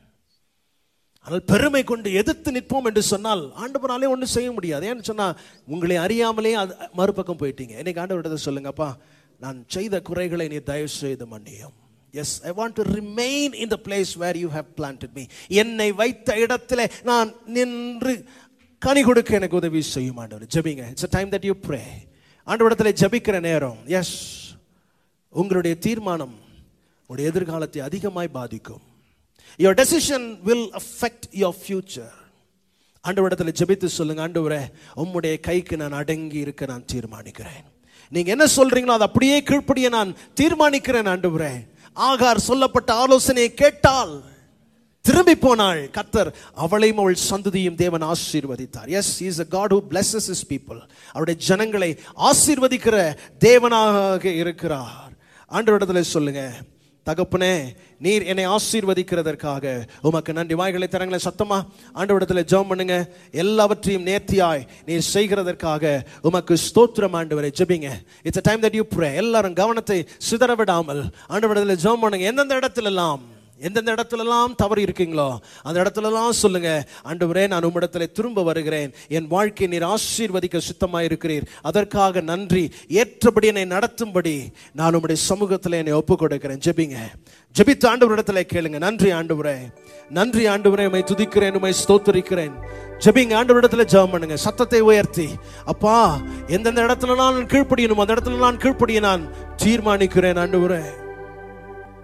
ஆனால் பெருமை கொண்டு எதிர்த்து நிற்போம் என்று சொன்னால் ஆண்டவராலே ஒன்றும் செய்ய முடியாது. ஏன்னு சொன்னா உங்களை அறியாமலே அது மறுபக்கம் போயிட்டீங்க. இன்னைக்கு ஆண்டவரிடத்தை சொல்லுங்கப்பா, நான் செய்த குறைகளை நீ தயவு செய்து மன்னியும். S, I want to remain in the place where you have planted me. என்னை வைத்த இடத்துல நான் நின்று கனி கொடுக்க எனக்கு உதவி செய்யும் ஆண்டவர். ஜெபிங்க. It's a time that you pray. ஆண்டவரிடத்தில் ஜெபிக்கிற நேரம். எஸ், உங்களுடைய தீர்மானம் உங்களுடைய எதிர்காலத்தை அதிகமாய் பாதிக்கும். Your decision will affect your future. ஆண்டவரிடத்தில் ஜெபித்து சொல்லுங்க, ஆண்டவரே உம்முடைய கைக்கு நான் அடங்கி இருக்க நான் தீர்மானிக்கிறேன். நீங்க என்ன சொல்றீங்களோ அதை அப்படியே கீழ்ப்படிய நான் தீர்மானிக்கிறேன். ஆண்டவரே, ஆகார் சொல்லப்பட்ட ஆலோசனையை கேட்டால் திரும்பி போனாள். கர்த்தர் அவளையும் அவள் சந்ததியும் தேவன் ஆசீர்வதித்தார். S, he is a God who blesses his people. அவருடைய ஜனங்களை ஆசீர்வதிக்கிற தேவனாக இருக்கிறார். ஆண்டவரிடத்தில் சொல்லுங்க, தகப்பனே நீர் என்னை ஆசீர்வதிக்கிறதற்காக உமக்கு நன்றி. வாய்களை தரங்களை சத்தமா ஆண்டவரிடத்தில் ஜெபம் பண்ணுங்க. எல்லாவற்றையும் நேர்த்தியாய் நீர் செய்கிறதற்காக உமக்கு ஸ்தோத்திரம் ஆண்டவரே. ஜெபிங்க. It's a time that you pray. எல்லாரும் கவனத்தை சிதற விடாமல் ஆண்டவரிடத்தில் ஜெபம் பண்ணுங்க. எந்தெந்த இடத்துலலாம் எந்தெந்த இடத்துலலாம் தவறு இருக்கீங்களோ அந்த இடத்துலலாம் சொல்லுங்க, ஆண்டவரே நான் உம்மிடத்துல திரும்ப வருகிறேன், என் வாழ்க்கையை நீர் ஆசீர்வதிக்க சுத்தமாக இருக்கிறீர், அதற்காக நன்றி, ஏற்றபடி என்னை நடத்தும்படி நான் உம்முடைய சமூகத்தில் என்னை ஒப்புக் கொடுக்கிறேன். ஜெபிங்க. ஜெபித்து ஆண்டவரிடத்துல கேளுங்க, நன்றி ஆண்டவரே, நன்றி ஆண்டவரே, உம்மை துதிக்கிறேன், உம்மை ஸ்தோத்திரிக்கிறேன். ஜெபிங்க. ஆண்டவரிடத்துல ஜெபம் பண்ணுங்க, சத்தத்தை உயர்த்தி. அப்பா, எந்தெந்த இடத்துல நான் கீழ்ப்படியணும் அந்த இடத்துல நான் கீழ்ப்படிய நான் தீர்மானிக்கிறேன் ஆண்டவரே.